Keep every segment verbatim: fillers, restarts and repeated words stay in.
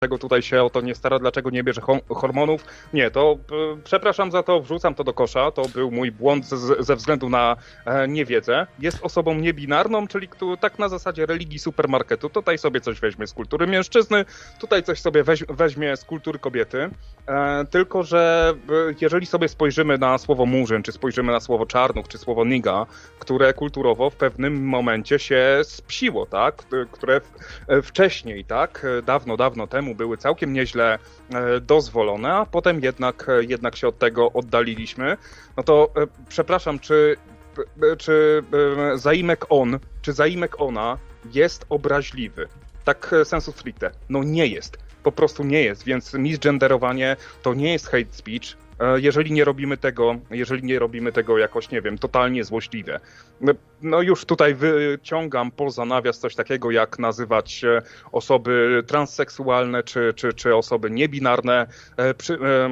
dlaczego tutaj się o to nie stara, dlaczego nie bierze hormonów. Nie, to e, przepraszam za to, wrzucam to do kosza, to był mój błąd z, ze względu na e, niewiedzę. Jest osobą niebinarną, czyli kto, tak na zasadzie religii supermarketu. Tutaj sobie coś weźmie z kultury mężczyzny, tutaj coś sobie weź, weźmie z kultury kobiety. E, tylko, że e, jeżeli sobie spojrzymy na słowo murzyn, czy spojrzymy na słowo czarnuch, czy słowo niga, które kulturowo w pewnym momencie się spsiło, tak? Które w, e, wcześniej, tak? Dawno, dawno temu były całkiem nieźle dozwolone, a potem jednak, jednak się od tego oddaliliśmy. No to przepraszam, czy, czy zaimek on, czy zaimek ona jest obraźliwy? Tak sensu stricte. No nie jest. Po prostu nie jest, więc misgenderowanie to nie jest hate speech. Jeżeli nie robimy tego, jeżeli nie robimy tego jakoś, nie wiem, totalnie złośliwie. No już tutaj wyciągam poza nawias coś takiego, jak nazywać osoby transseksualne czy, czy, czy osoby niebinarne przy, e,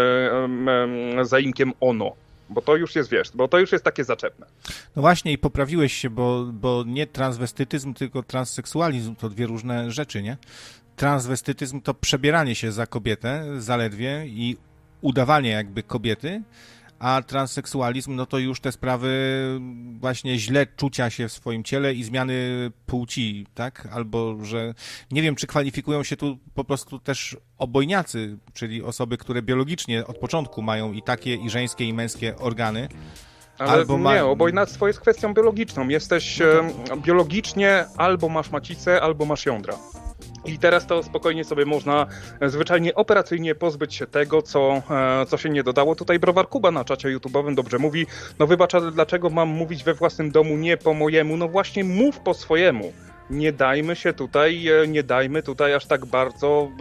e, e, zaimkiem ono. Bo to już jest, wiesz, bo to już jest takie zaczepne. No właśnie i poprawiłeś się, bo, bo nie transwestytyzm, tylko transseksualizm to dwie różne rzeczy, nie? Transwestytyzm to przebieranie się za kobietę zaledwie i udawanie jakby kobiety, a transseksualizm no to już te sprawy właśnie źle czucia się w swoim ciele i zmiany płci, tak? Albo, że nie wiem, czy kwalifikują się tu po prostu też obojniacy, czyli osoby, które biologicznie od początku mają i takie, i żeńskie, i męskie organy. Ale albo nie, ma... obojnactwo jest kwestią biologiczną. Jesteś no to... biologicznie albo masz macicę, albo masz jądra. I teraz to spokojnie sobie można zwyczajnie operacyjnie pozbyć się tego, co, co się nie dodało. Tutaj Browar Kuba na czacie YouTube'owym dobrze mówi, no wybacz, ale dlaczego mam mówić we własnym domu nie po mojemu? No właśnie mów po swojemu. Nie dajmy się tutaj, nie dajmy tutaj aż tak bardzo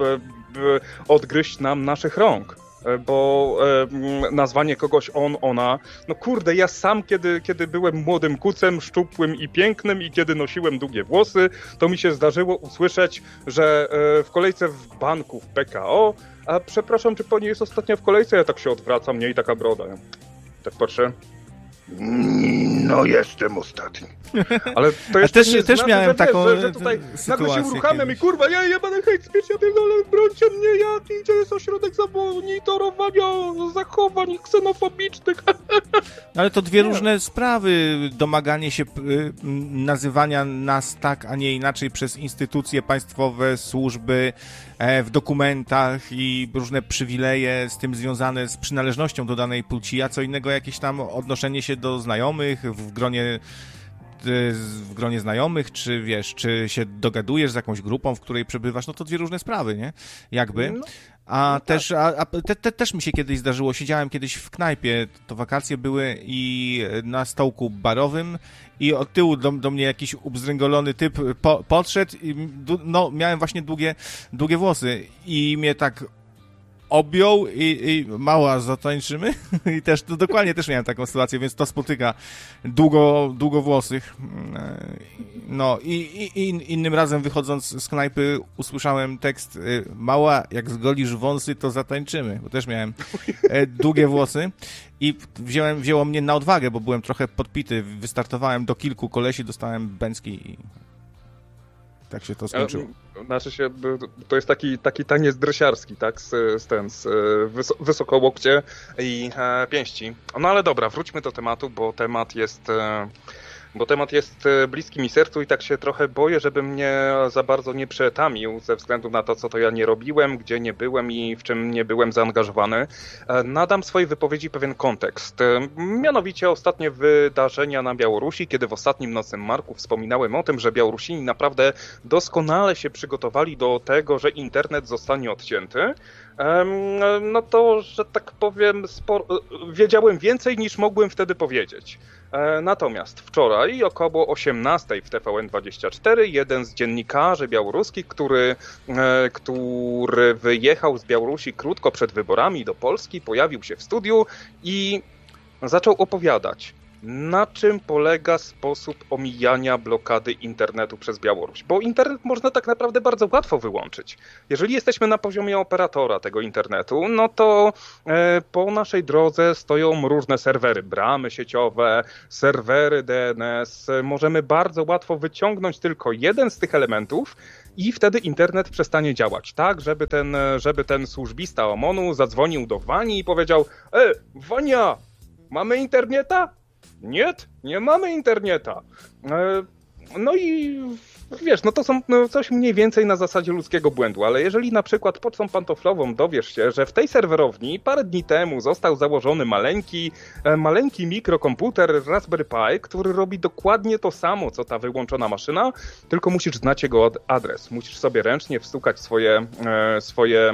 odgryźć nam naszych rąk. Bo e, nazwanie kogoś on, ona, no kurde, ja sam kiedy, kiedy byłem młodym kucem, szczupłym i pięknym i kiedy nosiłem długie włosy, to mi się zdarzyło usłyszeć, że e, w kolejce w banku w P K O, a przepraszam, czy pani jest ostatnia w kolejce? Ja tak się odwracam, nie, i taka broda. Tak patrzę. No jestem ostatni. Ale to jest też, nie też znaczy, miałem że, taką wiesz, że, że tutaj nagle się uruchamiam i kurwa, ja jebany hate speech, ja pierdolę, brońcie mnie, ja idzie jest ośrodek zamonitorowania zachowań ksenofobicznych. Ale to dwie nie. różne sprawy, domaganie się y, nazywania nas tak, a nie inaczej przez instytucje państwowe, służby, e, w dokumentach i różne przywileje z tym związane z przynależnością do danej płci, a co innego jakieś tam odnoszenie się do znajomych w gronie w gronie znajomych, czy wiesz, czy się dogadujesz z jakąś grupą, w której przebywasz, no to dwie różne sprawy, nie? Jakby. A no też, a, a te, te, też mi się kiedyś zdarzyło, siedziałem kiedyś w knajpie, to wakacje były i na stołku barowym i od tyłu do, do mnie jakiś ubzdręgolony typ po, podszedł i no, miałem właśnie długie, długie włosy i mnie tak objął i, i mała, zatańczymy? I też, to dokładnie też miałem taką sytuację, więc to spotyka długo, długowłosych. No i, i, i innym razem wychodząc z knajpy usłyszałem tekst mała, jak zgolisz wąsy, to zatańczymy, bo też miałem długie włosy i wziąłem, wzięło mnie na odwagę, bo byłem trochę podpity, wystartowałem do kilku kolesi, dostałem bęcki i tak się to skończyło. Znaczy się, to jest taki, taki taniec dresiarski, tak, z, z, ten, z wys- wysokołokcie i e, pięści. No ale dobra, wróćmy do tematu, bo temat jest... E, Bo temat jest bliski mi sercu i tak się trochę boję, żeby mnie za bardzo nie przetamił ze względu na to, co to ja nie robiłem, gdzie nie byłem i w czym nie byłem zaangażowany. Nadam swojej wypowiedzi pewien kontekst. Mianowicie ostatnie wydarzenia na Białorusi, kiedy w ostatnim Nocnym Marku wspominałem o tym, że Białorusini naprawdę doskonale się przygotowali do tego, że internet zostanie odcięty. No to, że tak powiem, sporo, wiedziałem więcej niż mogłem wtedy powiedzieć. Natomiast wczoraj około osiemnastej w T V N dwadzieścia cztery jeden z dziennikarzy białoruskich, który, który wyjechał z Białorusi krótko przed wyborami do Polski, pojawił się w studiu i zaczął opowiadać, na czym polega sposób omijania blokady internetu przez Białoruś. Bo internet można tak naprawdę bardzo łatwo wyłączyć. Jeżeli jesteśmy na poziomie operatora tego internetu, no to e, po naszej drodze stoją różne serwery, bramy sieciowe, serwery D N S. Możemy bardzo łatwo wyciągnąć tylko jeden z tych elementów i wtedy internet przestanie działać, tak, żeby ten, żeby ten służbista OMON-u zadzwonił do Wani i powiedział: E, Wania, mamy interneta? Nie, nie mamy interneta. No i wiesz, no to są no, coś mniej więcej na zasadzie ludzkiego błędu, ale jeżeli na przykład pocztą pantoflową dowiesz się, że w tej serwerowni parę dni temu został założony maleńki, maleńki mikrokomputer Raspberry Pi, który robi dokładnie to samo, co ta wyłączona maszyna, tylko musisz znać jego adres. Musisz sobie ręcznie wstukać swoje, swoje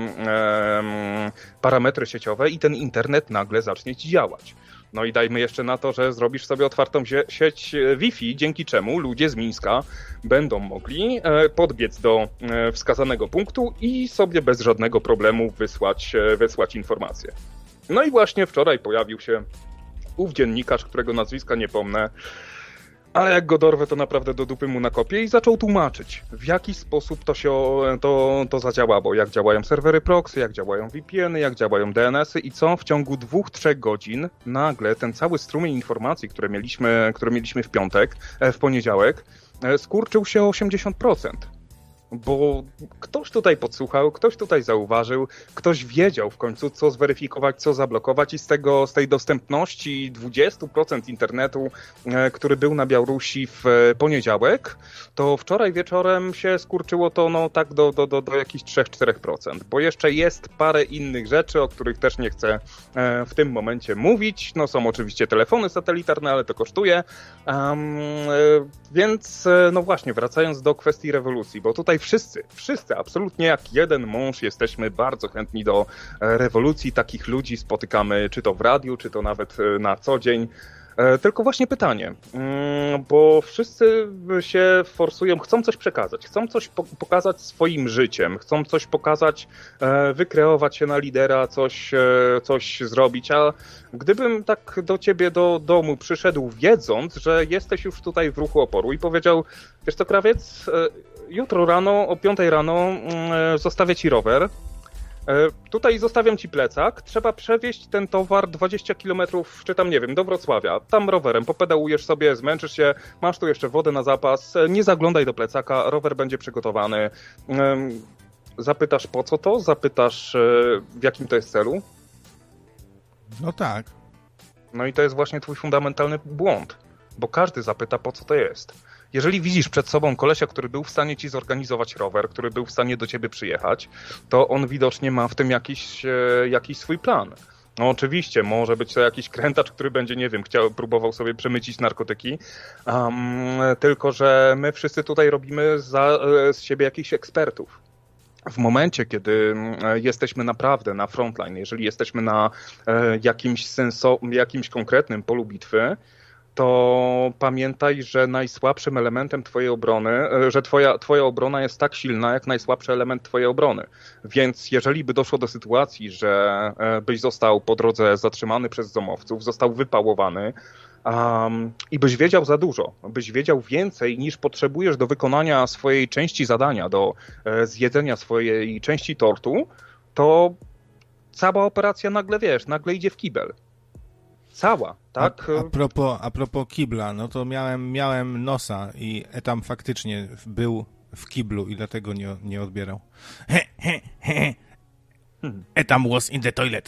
parametry sieciowe i ten internet nagle zacznie ci działać. No i dajmy jeszcze na to, że zrobisz sobie otwartą sieć Wi-Fi, dzięki czemu ludzie z Mińska będą mogli podbiec do wskazanego punktu i sobie bez żadnego problemu wysłać, wysłać informacje. No i właśnie wczoraj pojawił się ów dziennikarz, którego nazwiska nie pomnę, ale jak go dorwę, to naprawdę do dupy mu nakopię i zaczął tłumaczyć, w jaki sposób to się to, to zadziałało, jak działają serwery proxy, jak działają V P N y, jak działają D N S y i co w ciągu dwóch, trzech godzin nagle ten cały strumień informacji, które mieliśmy, które mieliśmy w piątek, w poniedziałek, skurczył się o osiemdziesiąt procent. Bo ktoś tutaj podsłuchał, ktoś tutaj zauważył, ktoś wiedział w końcu, co zweryfikować, co zablokować i z tego, z tej dostępności dwadzieścia procent internetu, który był na Białorusi w poniedziałek, to wczoraj wieczorem się skurczyło to no tak do, do, do, do jakichś trzy do czterech procent, bo jeszcze jest parę innych rzeczy, o których też nie chcę w tym momencie mówić. No są oczywiście telefony satelitarne, ale to kosztuje, um, więc no właśnie, wracając do kwestii rewolucji, bo tutaj wszyscy, wszyscy, absolutnie jak jeden mąż jesteśmy bardzo chętni do rewolucji. Takich ludzi spotykamy czy to w radiu, czy to nawet na co dzień. Tylko właśnie pytanie, bo wszyscy się forsują, chcą coś przekazać, chcą coś pokazać swoim życiem, chcą coś pokazać, wykreować się na lidera, coś, coś zrobić, a gdybym tak do ciebie do domu przyszedł wiedząc, że jesteś już tutaj w ruchu oporu i powiedział: wiesz co, krawiec, jutro rano o piątej rano zostawię ci rower, tutaj zostawiam ci plecak, trzeba przewieźć ten towar dwadzieścia kilometrów, czy tam nie wiem, do Wrocławia, tam rowerem, popedałujesz sobie, zmęczysz się, masz tu jeszcze wodę na zapas, nie zaglądaj do plecaka, rower będzie przygotowany. Zapytasz po co to? Zapytasz w jakim to jest celu? No tak. No i to jest właśnie twój fundamentalny błąd, bo każdy zapyta po co to jest. Jeżeli widzisz przed sobą kolesia, który był w stanie ci zorganizować rower, który był w stanie do ciebie przyjechać, to on widocznie ma w tym jakiś, jakiś swój plan. No oczywiście, może być to jakiś krętacz, który będzie, nie wiem, chciał, próbował sobie przemycić narkotyki, um, tylko że my wszyscy tutaj robimy za, z siebie jakichś ekspertów. W momencie, kiedy jesteśmy naprawdę na frontline, jeżeli jesteśmy na jakimś, senso, jakimś konkretnym polu bitwy, to pamiętaj, że najsłabszym elementem twojej obrony, że twoja, twoja obrona jest tak silna, jak najsłabszy element twojej obrony. Więc jeżeli by doszło do sytuacji, że byś został po drodze zatrzymany przez zomowców, został wypałowany um, i byś wiedział za dużo, byś wiedział więcej niż potrzebujesz do wykonania swojej części zadania, do e, zjedzenia swojej części tortu, to cała operacja nagle, wiesz, nagle idzie w kibel. Cała, tak? A, a, propos, a propos kibla, no to miałem, miałem nosa i tam faktycznie był w kiblu i dlatego nie, nie odbierał. He, he, he. Etam was in the toilet.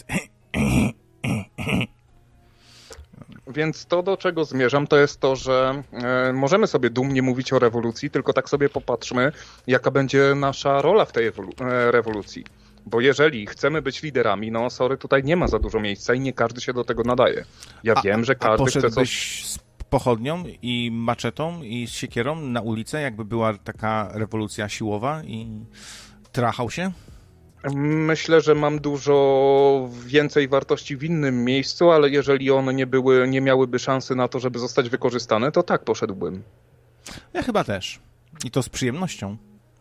Więc to, do czego zmierzam, to jest to, że e, możemy sobie dumnie mówić o rewolucji, tylko tak sobie popatrzmy, jaka będzie nasza rola w tej ewolu- e, rewolucji. Bo jeżeli chcemy być liderami, no sorry, tutaj nie ma za dużo miejsca i nie każdy się do tego nadaje. Ja a, wiem, że każdy a chce coś... z pochodnią i maczetą i z siekierą na ulicę, jakby była taka rewolucja siłowa i trachał się? Myślę, że mam dużo więcej wartości w innym miejscu, ale jeżeli one nie były, nie miałyby szansy na to, żeby zostać wykorzystane, to tak poszedłbym. Ja chyba też. I to z przyjemnością.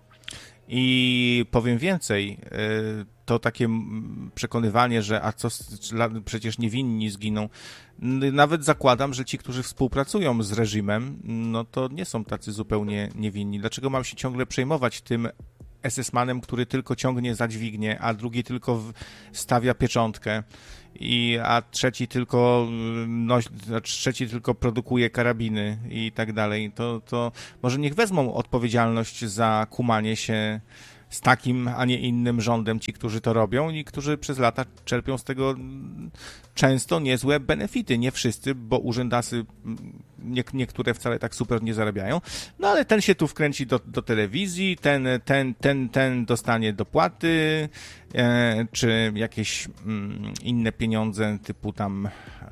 I powiem więcej, to takie przekonywanie, że a co, przecież niewinni zginą. Nawet zakładam, że ci, którzy współpracują z reżimem, no to nie są tacy zupełnie niewinni. Dlaczego mam się ciągle przejmować tym es es manem, który tylko ciągnie za dźwignię, a drugi tylko stawia pieczątkę, i, a trzeci tylko, no, trzeci tylko produkuje karabiny i tak dalej, to, to może niech wezmą odpowiedzialność za kumanie się z takim, a nie innym rządem ci, którzy to robią i którzy przez lata czerpią z tego często niezłe benefity. Nie wszyscy, bo urzędasy nie, niektóre wcale tak super nie zarabiają, no ale ten się tu wkręci do, do telewizji, ten, ten, ten, ten dostanie dopłaty, e, czy jakieś mm, inne pieniądze typu tam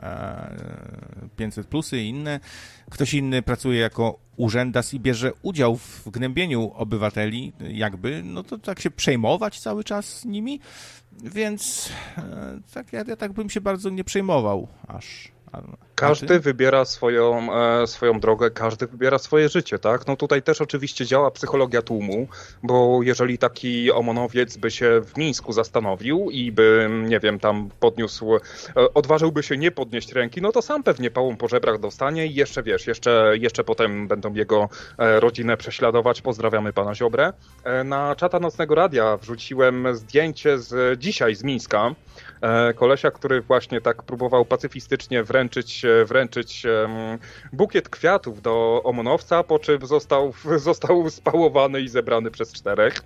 e, pięćset plusy i inne. Ktoś inny pracuje jako urzędas i bierze udział w gnębieniu obywateli, jakby, no to tak się przejmować cały czas nimi, więc e, tak, ja, ja tak bym się bardzo nie przejmował aż. Każdy wybiera swoją, e, swoją drogę, każdy wybiera swoje życie, tak? No tutaj też oczywiście działa psychologia tłumu, bo jeżeli taki omonowiec by się w Mińsku zastanowił i by, nie wiem, tam podniósł, e, odważyłby się nie podnieść ręki, no to sam pewnie pałą po żebrach dostanie i jeszcze, wiesz, jeszcze, jeszcze potem będą jego e, rodzinę prześladować. Pozdrawiamy pana Ziobrę. E, na czata Nocnego Radia wrzuciłem zdjęcie z dzisiaj z Mińska, e, kolesia, który właśnie tak próbował pacyfistycznie wręczyć wręczyć bukiet kwiatów do omonowca, po czym został, został spałowany i zebrany przez czterech.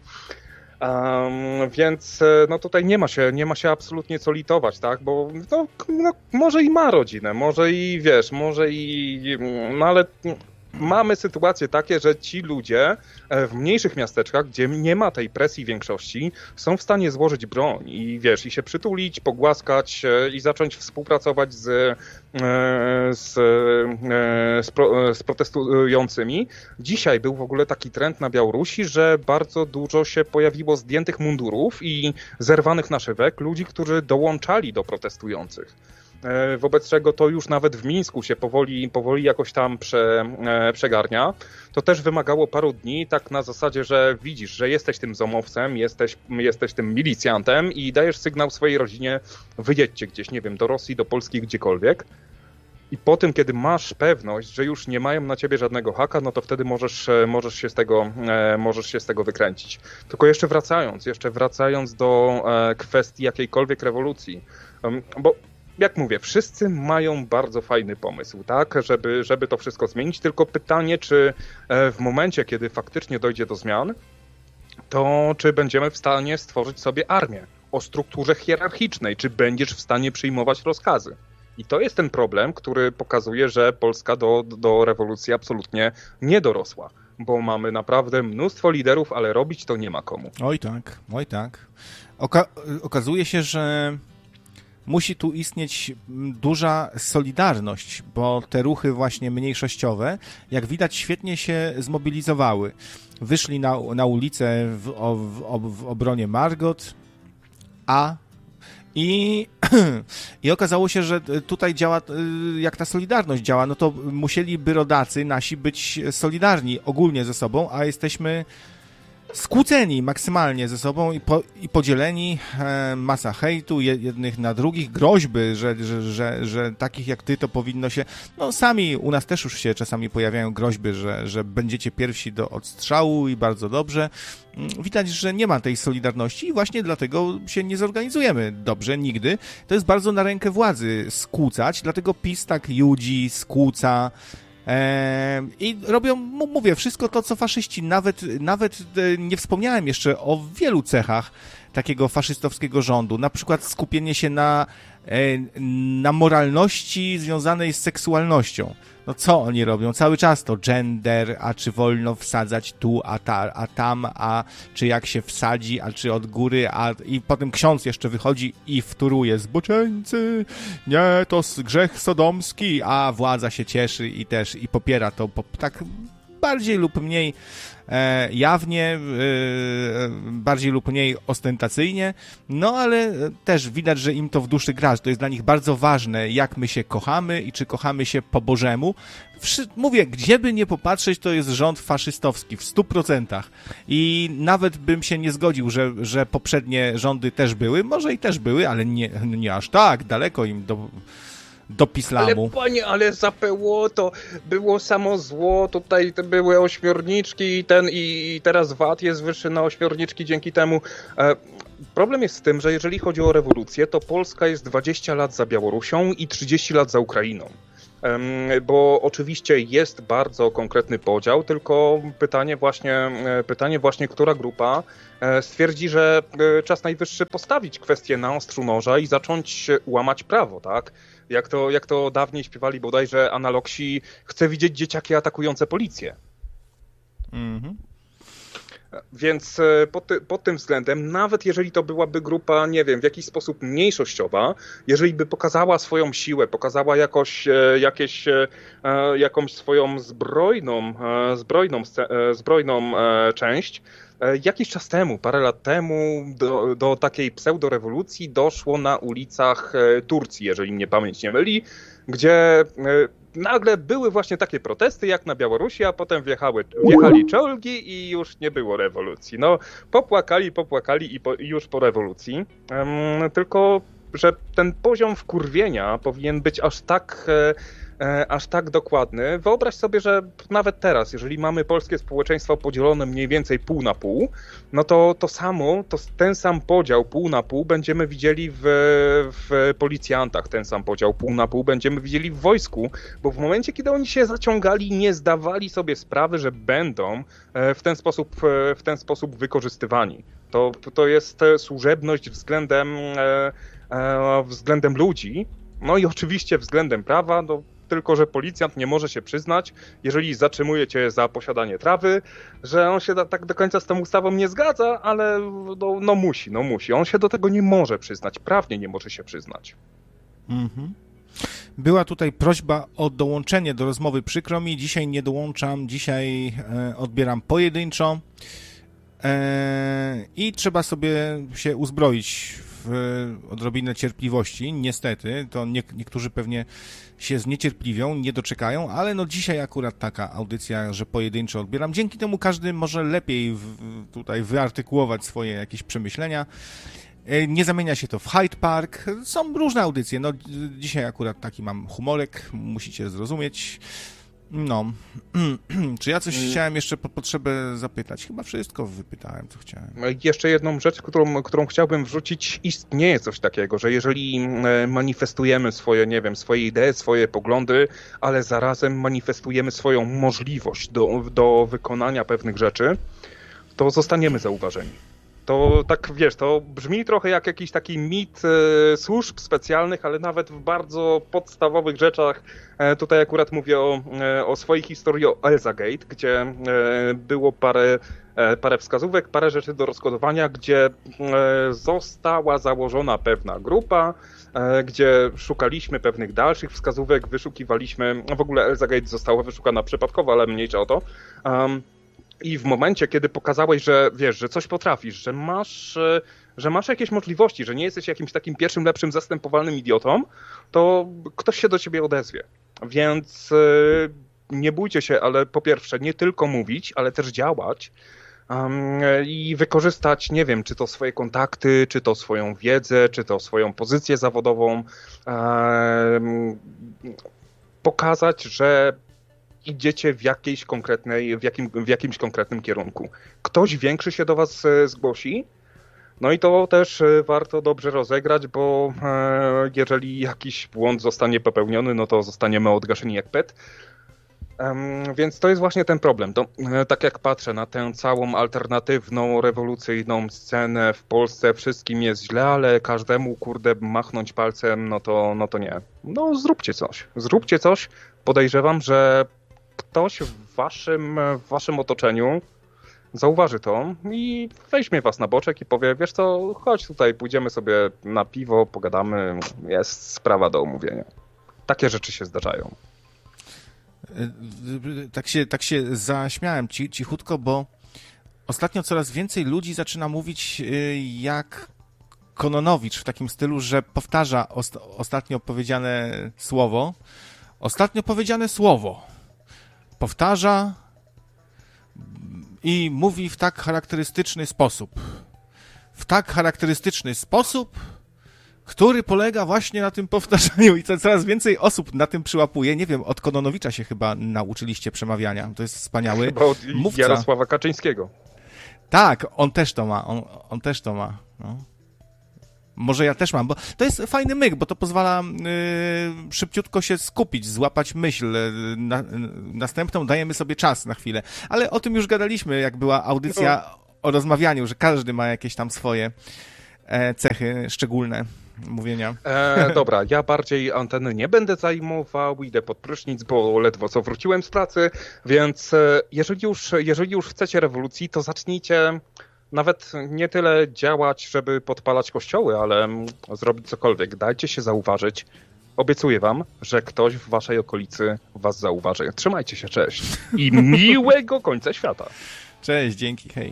Um, więc no tutaj nie ma się, nie ma się absolutnie co litować, tak, bo no, no, może i ma rodzinę, może i wiesz, może i, no ale mamy sytuacje takie, że ci ludzie w mniejszych miasteczkach, gdzie nie ma tej presji większości, są w stanie złożyć broń i wiesz, i się przytulić, pogłaskać i zacząć współpracować z, z, z, pro, z protestującymi. Dzisiaj był w ogóle taki trend na Białorusi, że bardzo dużo się pojawiło zdjętych mundurów i zerwanych naszywek ludzi, którzy dołączali do protestujących. Wobec czego to już nawet w Mińsku się powoli, powoli jakoś tam prze, przegarnia. To też wymagało paru dni, tak na zasadzie, że widzisz, że jesteś tym zomowcem, jesteś, jesteś tym milicjantem i dajesz sygnał swojej rodzinie, wyjedźcie gdzieś, nie wiem, do Rosji, do Polski, gdziekolwiek. I po tym, kiedy masz pewność, że już nie mają na ciebie żadnego haka, no to wtedy możesz, możesz, się z tego, możesz się z tego wykręcić. Tylko jeszcze wracając, jeszcze wracając do kwestii jakiejkolwiek rewolucji, bo jak mówię, wszyscy mają bardzo fajny pomysł, tak, żeby, żeby to wszystko zmienić, tylko pytanie, czy w momencie, kiedy faktycznie dojdzie do zmian, to czy będziemy w stanie stworzyć sobie armię o strukturze hierarchicznej, czy będziesz w stanie przyjmować rozkazy. I to jest ten problem, który pokazuje, że Polska do, do rewolucji absolutnie nie dorosła, bo mamy naprawdę mnóstwo liderów, ale robić to nie ma komu. Oj tak, oj tak. Oka- okazuje się, że musi tu istnieć duża solidarność, bo te ruchy właśnie mniejszościowe, jak widać, świetnie się zmobilizowały. Wyszli na, na ulicę w, w, w obronie Margot, a i, i okazało się, że tutaj działa, jak ta solidarność działa, no to musieliby rodacy nasi być solidarni ogólnie ze sobą, a jesteśmy skłóceni maksymalnie ze sobą i, po, i podzieleni, e, masa hejtu jednych na drugich, groźby, że, że, że, że takich jak ty to powinno się, no sami u nas też już się czasami pojawiają groźby, że, że będziecie pierwsi do odstrzału i bardzo dobrze. Widać, że nie ma tej solidarności i właśnie dlatego się nie zorganizujemy dobrze nigdy. To jest bardzo na rękę władzy skłócać, dlatego PiS tak judzi, skłóca. I robią, mówię, wszystko to, co faszyści. Nawet, nawet nie wspomniałem jeszcze o wielu cechach takiego faszystowskiego rządu. Na przykład skupienie się na, na moralności związanej z seksualnością. No co oni robią? Cały czas to gender, a czy wolno wsadzać tu, a, ta, a tam, a czy jak się wsadzi, a czy od góry, a i potem ksiądz jeszcze wychodzi i wtóruje: zboczeńcy, nie, to grzech sodomski, a władza się cieszy i też i popiera to po, tak bardziej lub mniej e, jawnie, e, bardziej lub mniej ostentacyjnie, no ale też widać, że im to w duszy gra, że to jest dla nich bardzo ważne, jak my się kochamy i czy kochamy się po Bożemu. Wszy- mówię, gdzie by nie popatrzeć, to jest rząd faszystowski w stu procentach i nawet bym się nie zgodził, że, że poprzednie rządy też były, może i też były, ale nie, nie aż tak, daleko im do dop islamu. Ale panie, ale za P O to było samo zło, tutaj te były ośmiorniczki i ten i teraz V A T jest wyższy na ośmiorniczki dzięki temu. E, problem jest z tym, że jeżeli chodzi o rewolucję, to Polska jest dwadzieścia lat za Białorusią i trzydzieści lat za Ukrainą. Bo oczywiście jest bardzo konkretny podział, tylko pytanie właśnie, pytanie właśnie, która grupa stwierdzi, że czas najwyższy postawić kwestię na ostrzu noża i zacząć łamać prawo, tak? Jak to, jak to dawniej śpiewali bodajże Analoksi, chcę widzieć dzieciaki atakujące policję. Mhm. Więc pod, ty, pod tym względem, nawet jeżeli to byłaby grupa, nie wiem, w jakiś sposób mniejszościowa, jeżeli by pokazała swoją siłę, pokazała jakoś, jakieś, jakąś swoją zbrojną, zbrojną, zbrojną część, jakiś czas temu, parę lat temu, do, do takiej pseudorewolucji doszło na ulicach Turcji, jeżeli mnie pamięć nie myli, gdzie nagle były właśnie takie protesty jak na Białorusi, a potem wjechały, wjechali czołgi i już nie było rewolucji. No, popłakali, popłakali i, po, i już po rewolucji. Um, tylko, że ten poziom wkurwienia powinien być aż tak... E, aż tak dokładny. Wyobraź sobie, że nawet teraz, jeżeli mamy polskie społeczeństwo podzielone mniej więcej pół na pół, no to to samo, to ten sam podział pół na pół będziemy widzieli w, w policjantach, ten sam podział pół na pół będziemy widzieli w wojsku, bo w momencie, kiedy oni się zaciągali, nie zdawali sobie sprawy, że będą w ten sposób, w ten sposób wykorzystywani. To, to jest służebność względem, względem ludzi, no i oczywiście względem prawa, no, tylko że policjant nie może się przyznać, jeżeli zatrzymuje cię za posiadanie trawy, że on się da, tak do końca z tą ustawą nie zgadza, ale no, no musi, no musi. On się do tego nie może przyznać, prawnie nie może się przyznać. Mhm. Była tutaj prośba o dołączenie do rozmowy, przykro mi, dzisiaj nie dołączam, dzisiaj e, odbieram pojedynczo e, i trzeba sobie się uzbroić w odrobinę cierpliwości, niestety, to nie, niektórzy pewnie się zniecierpliwią, nie doczekają, ale no dzisiaj akurat taka audycja, że pojedynczo odbieram, dzięki temu każdy może lepiej w, tutaj wyartykułować swoje jakieś przemyślenia. Nie zamienia się to w Hyde Park, są różne audycje, no dzisiaj akurat taki mam humorek, musicie zrozumieć. No, czy ja coś chciałem jeszcze po potrzebę zapytać? Chyba wszystko wypytałem, co chciałem. Jeszcze jedną rzecz, którą, którą chciałbym wrzucić, istnieje coś takiego, że jeżeli manifestujemy swoje, nie wiem, swoje idee, swoje poglądy, ale zarazem manifestujemy swoją możliwość do, do wykonania pewnych rzeczy, to zostaniemy zauważeni. To tak, wiesz, to brzmi trochę jak jakiś taki mit e, służb specjalnych, ale nawet w bardzo podstawowych rzeczach. E, tutaj akurat mówię o, e, o swojej historii o Elzagate, gdzie e, było parę, e, parę wskazówek, parę rzeczy do rozkodowania, gdzie e, została założona pewna grupa, e, gdzie szukaliśmy pewnych dalszych wskazówek, wyszukiwaliśmy, w ogóle Elzagate została wyszukana przypadkowo, ale mniejsza o to. Um, I w momencie, kiedy pokazałeś, że wiesz, że coś potrafisz, że masz, że masz jakieś możliwości, że nie jesteś jakimś takim pierwszym, lepszym, zastępowalnym idiotą, to ktoś się do ciebie odezwie. Więc nie bójcie się, ale po pierwsze nie tylko mówić, ale też działać um, i wykorzystać, nie wiem, czy to swoje kontakty, czy to swoją wiedzę, czy to swoją pozycję zawodową, um, pokazać, że idziecie w jakiejś konkretnej, w, jakim, w jakimś konkretnym kierunku. Ktoś większy się do was zgłosi, no i to też warto dobrze rozegrać, bo e, jeżeli jakiś błąd zostanie popełniony, no to zostaniemy odgaszeni jak pet. Um, więc to jest właśnie ten problem. To, e, tak jak patrzę na tę całą alternatywną, rewolucyjną scenę w Polsce, wszystkim jest źle, ale każdemu, kurde, machnąć palcem, no to, no to nie. No zróbcie coś. Zróbcie coś. Podejrzewam, że ktoś w waszym, w waszym otoczeniu zauważy to i weźmie was na boczek i powie, wiesz co, chodź tutaj, pójdziemy sobie na piwo, pogadamy, jest sprawa do omówienia. Takie rzeczy się zdarzają. Tak się, tak się zaśmiałem ci, cichutko, bo ostatnio coraz więcej ludzi zaczyna mówić jak Kononowicz w takim stylu, że powtarza ost- ostatnio powiedziane słowo. Ostatnio powiedziane słowo. Powtarza i mówi w tak charakterystyczny sposób. W tak charakterystyczny sposób, który polega właśnie na tym powtarzaniu i to coraz więcej osób na tym przyłapuje. Nie wiem, od Kononowicza się chyba nauczyliście przemawiania. To jest wspaniały chyba od mówca. Jarosława Kaczyńskiego. Tak, on też to ma, on, on też to ma. No. Może ja też mam, bo to jest fajny myk, bo to pozwala yy, szybciutko się skupić, złapać myśl. Na, następną dajemy sobie czas na chwilę. Ale o tym już gadaliśmy, jak była audycja no. o rozmawianiu, że każdy ma jakieś tam swoje e, cechy szczególne mówienia. E, dobra, ja bardziej anteny nie będę zajmował, idę pod prysznic, bo ledwo co wróciłem z pracy, więc jeżeli już, jeżeli już chcecie rewolucji, to zacznijcie nawet nie tyle działać, żeby podpalać kościoły, ale zrobić cokolwiek. Dajcie się zauważyć. Obiecuję wam, że ktoś w waszej okolicy was zauważy. Trzymajcie się, cześć. I miłego końca świata. Cześć, dzięki, hej.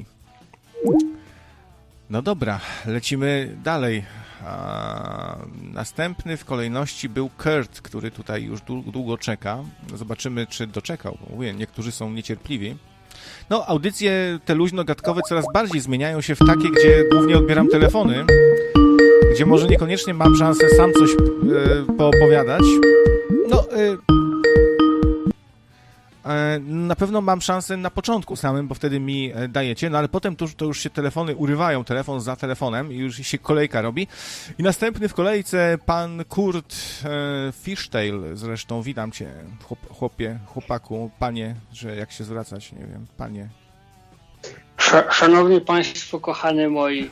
No dobra, lecimy dalej. A następny w kolejności był Kurt, który tutaj już długo czeka. Zobaczymy, czy doczekał. Mówię, niektórzy są niecierpliwi. No, audycje te luźno-gadkowe coraz bardziej zmieniają się w takie, gdzie głównie odbieram telefony, gdzie może niekoniecznie mam szansę sam coś e, poopowiadać. No, e, e, na pewno mam szansę na początku samym, bo wtedy mi dajecie, no ale potem to, to już się telefony urywają, telefon za telefonem i już się kolejka robi. I następny w kolejce pan Kurt e, Fishtail, zresztą witam cię, chłop, chłopie, chłopaku, panie, że jak się zwracać, nie wiem, panie. Szanowni Państwo, kochane moi.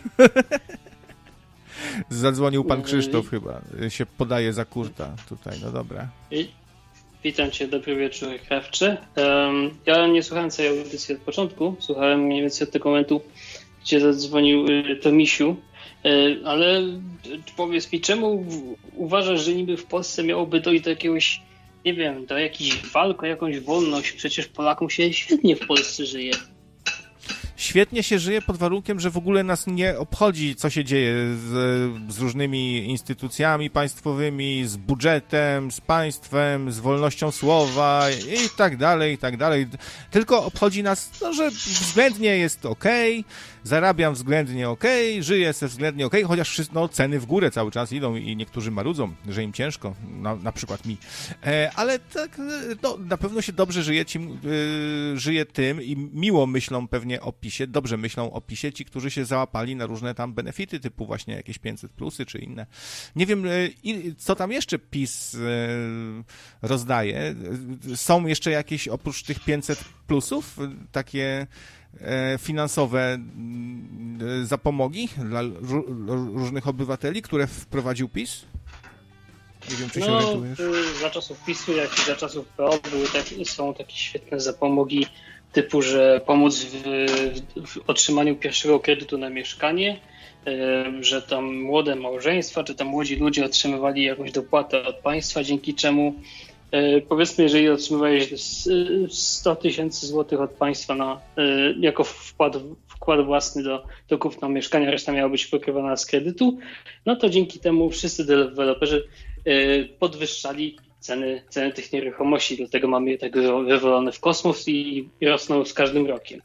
Zadzwonił pan Krzysztof chyba, się podaje za Kurta tutaj, no dobra. I, witam cię, dobry wieczór, Krawcze. Um, ja nie słuchałem całej audycji od początku, słuchałem mniej więcej od tego momentu, gdzie zadzwonił y, Tomisiu, y, ale y, powiedz mi, czemu uważasz, że niby w Polsce miałoby dojść do jakiegoś, nie wiem, do jakichś walk o jakąś wolność? Przecież Polakom się świetnie w Polsce żyje. Świetnie się żyje pod warunkiem, że w ogóle nas nie obchodzi, co się dzieje z, z różnymi instytucjami państwowymi, z budżetem, z państwem, z wolnością słowa i tak dalej, i tak dalej. Tylko obchodzi nas, no, że względnie jest okej, zarabiam względnie okej, żyję se względnie okej, chociaż no, ceny w górę cały czas idą i niektórzy marudzą, że im ciężko, na, na przykład mi. E, ale tak, no, na pewno się dobrze żyje, ci, y, żyje tym i miło myślą pewnie o PiSie, dobrze myślą o PiSie ci, którzy się załapali na różne tam benefity, typu właśnie jakieś pięćset plusy czy inne. Nie wiem, y, co tam jeszcze PiS y, rozdaje. Są jeszcze jakieś oprócz tych pięćset plusów takie finansowe zapomogi dla różnych obywateli, które wprowadził PiS? Nie wiem, czy się no, orientujesz. Za czasów PiSu, jak i za czasów P O były tak, są takie świetne zapomogi typu, że pomóc w, w otrzymaniu pierwszego kredytu na mieszkanie, że tam młode małżeństwa, czy tam młodzi ludzie otrzymywali jakąś dopłatę od państwa, dzięki czemu powiedzmy, jeżeli otrzymywałeś sto tysięcy złotych od państwa na, jako wkład, wkład własny do, do kupna mieszkania, reszta miała być pokrywana z kredytu, no to dzięki temu wszyscy deweloperzy podwyższali ceny, ceny tych nieruchomości, dlatego mamy je tak wywalone w kosmos i, i rosną z każdym rokiem.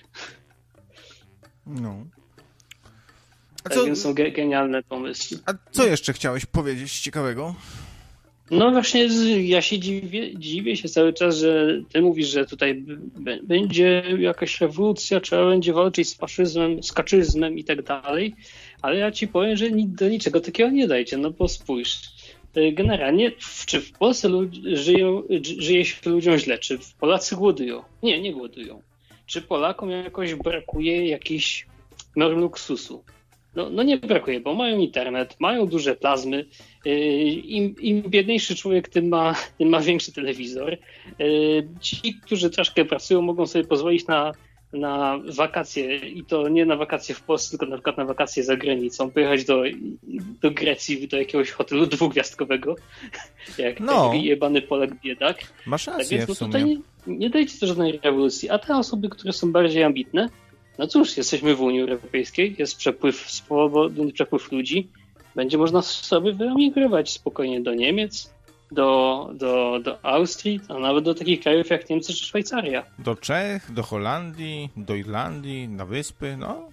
No. A tak co, więc są genialne pomysły. A co jeszcze chciałeś powiedzieć ciekawego? No właśnie, ja się dziwię, dziwię się cały czas, że ty mówisz, że tutaj b- będzie jakaś rewolucja, trzeba będzie walczyć z faszyzmem, z kaczyzmem i tak dalej, ale ja ci powiem, że nic, do niczego takiego nie dajcie, no bo spójrz, generalnie czy w Polsce lud- żyją, żyje się ludziom źle, czy Polacy głodują? Nie, nie głodują. Czy Polakom jakoś brakuje jakichś norm luksusu? No, no nie brakuje, bo mają internet, mają duże plazmy. Im, im biedniejszy człowiek, tym ma, tym ma większy telewizor. Ci, którzy troszkę pracują, mogą sobie pozwolić na, na wakacje i to nie na wakacje w Polsce, tylko na przykład na wakacje za granicą. Pojechać do, do Grecji, do jakiegoś hotelu dwugwiazdkowego, jak no. taki jebany Polak biedak. Masz rację, tak więc, no, w sumie. tutaj nie, nie dajcie to żadnej rewolucji. A te osoby, które są bardziej ambitne, no cóż, jesteśmy w Unii Europejskiej, jest przepływ, swobodny przepływ ludzi. Będzie można sobie wyemigrować spokojnie do Niemiec, do, do, do Austrii, a nawet do takich krajów jak Niemcy czy Szwajcaria. Do Czech, do Holandii, do Irlandii, na wyspy, no.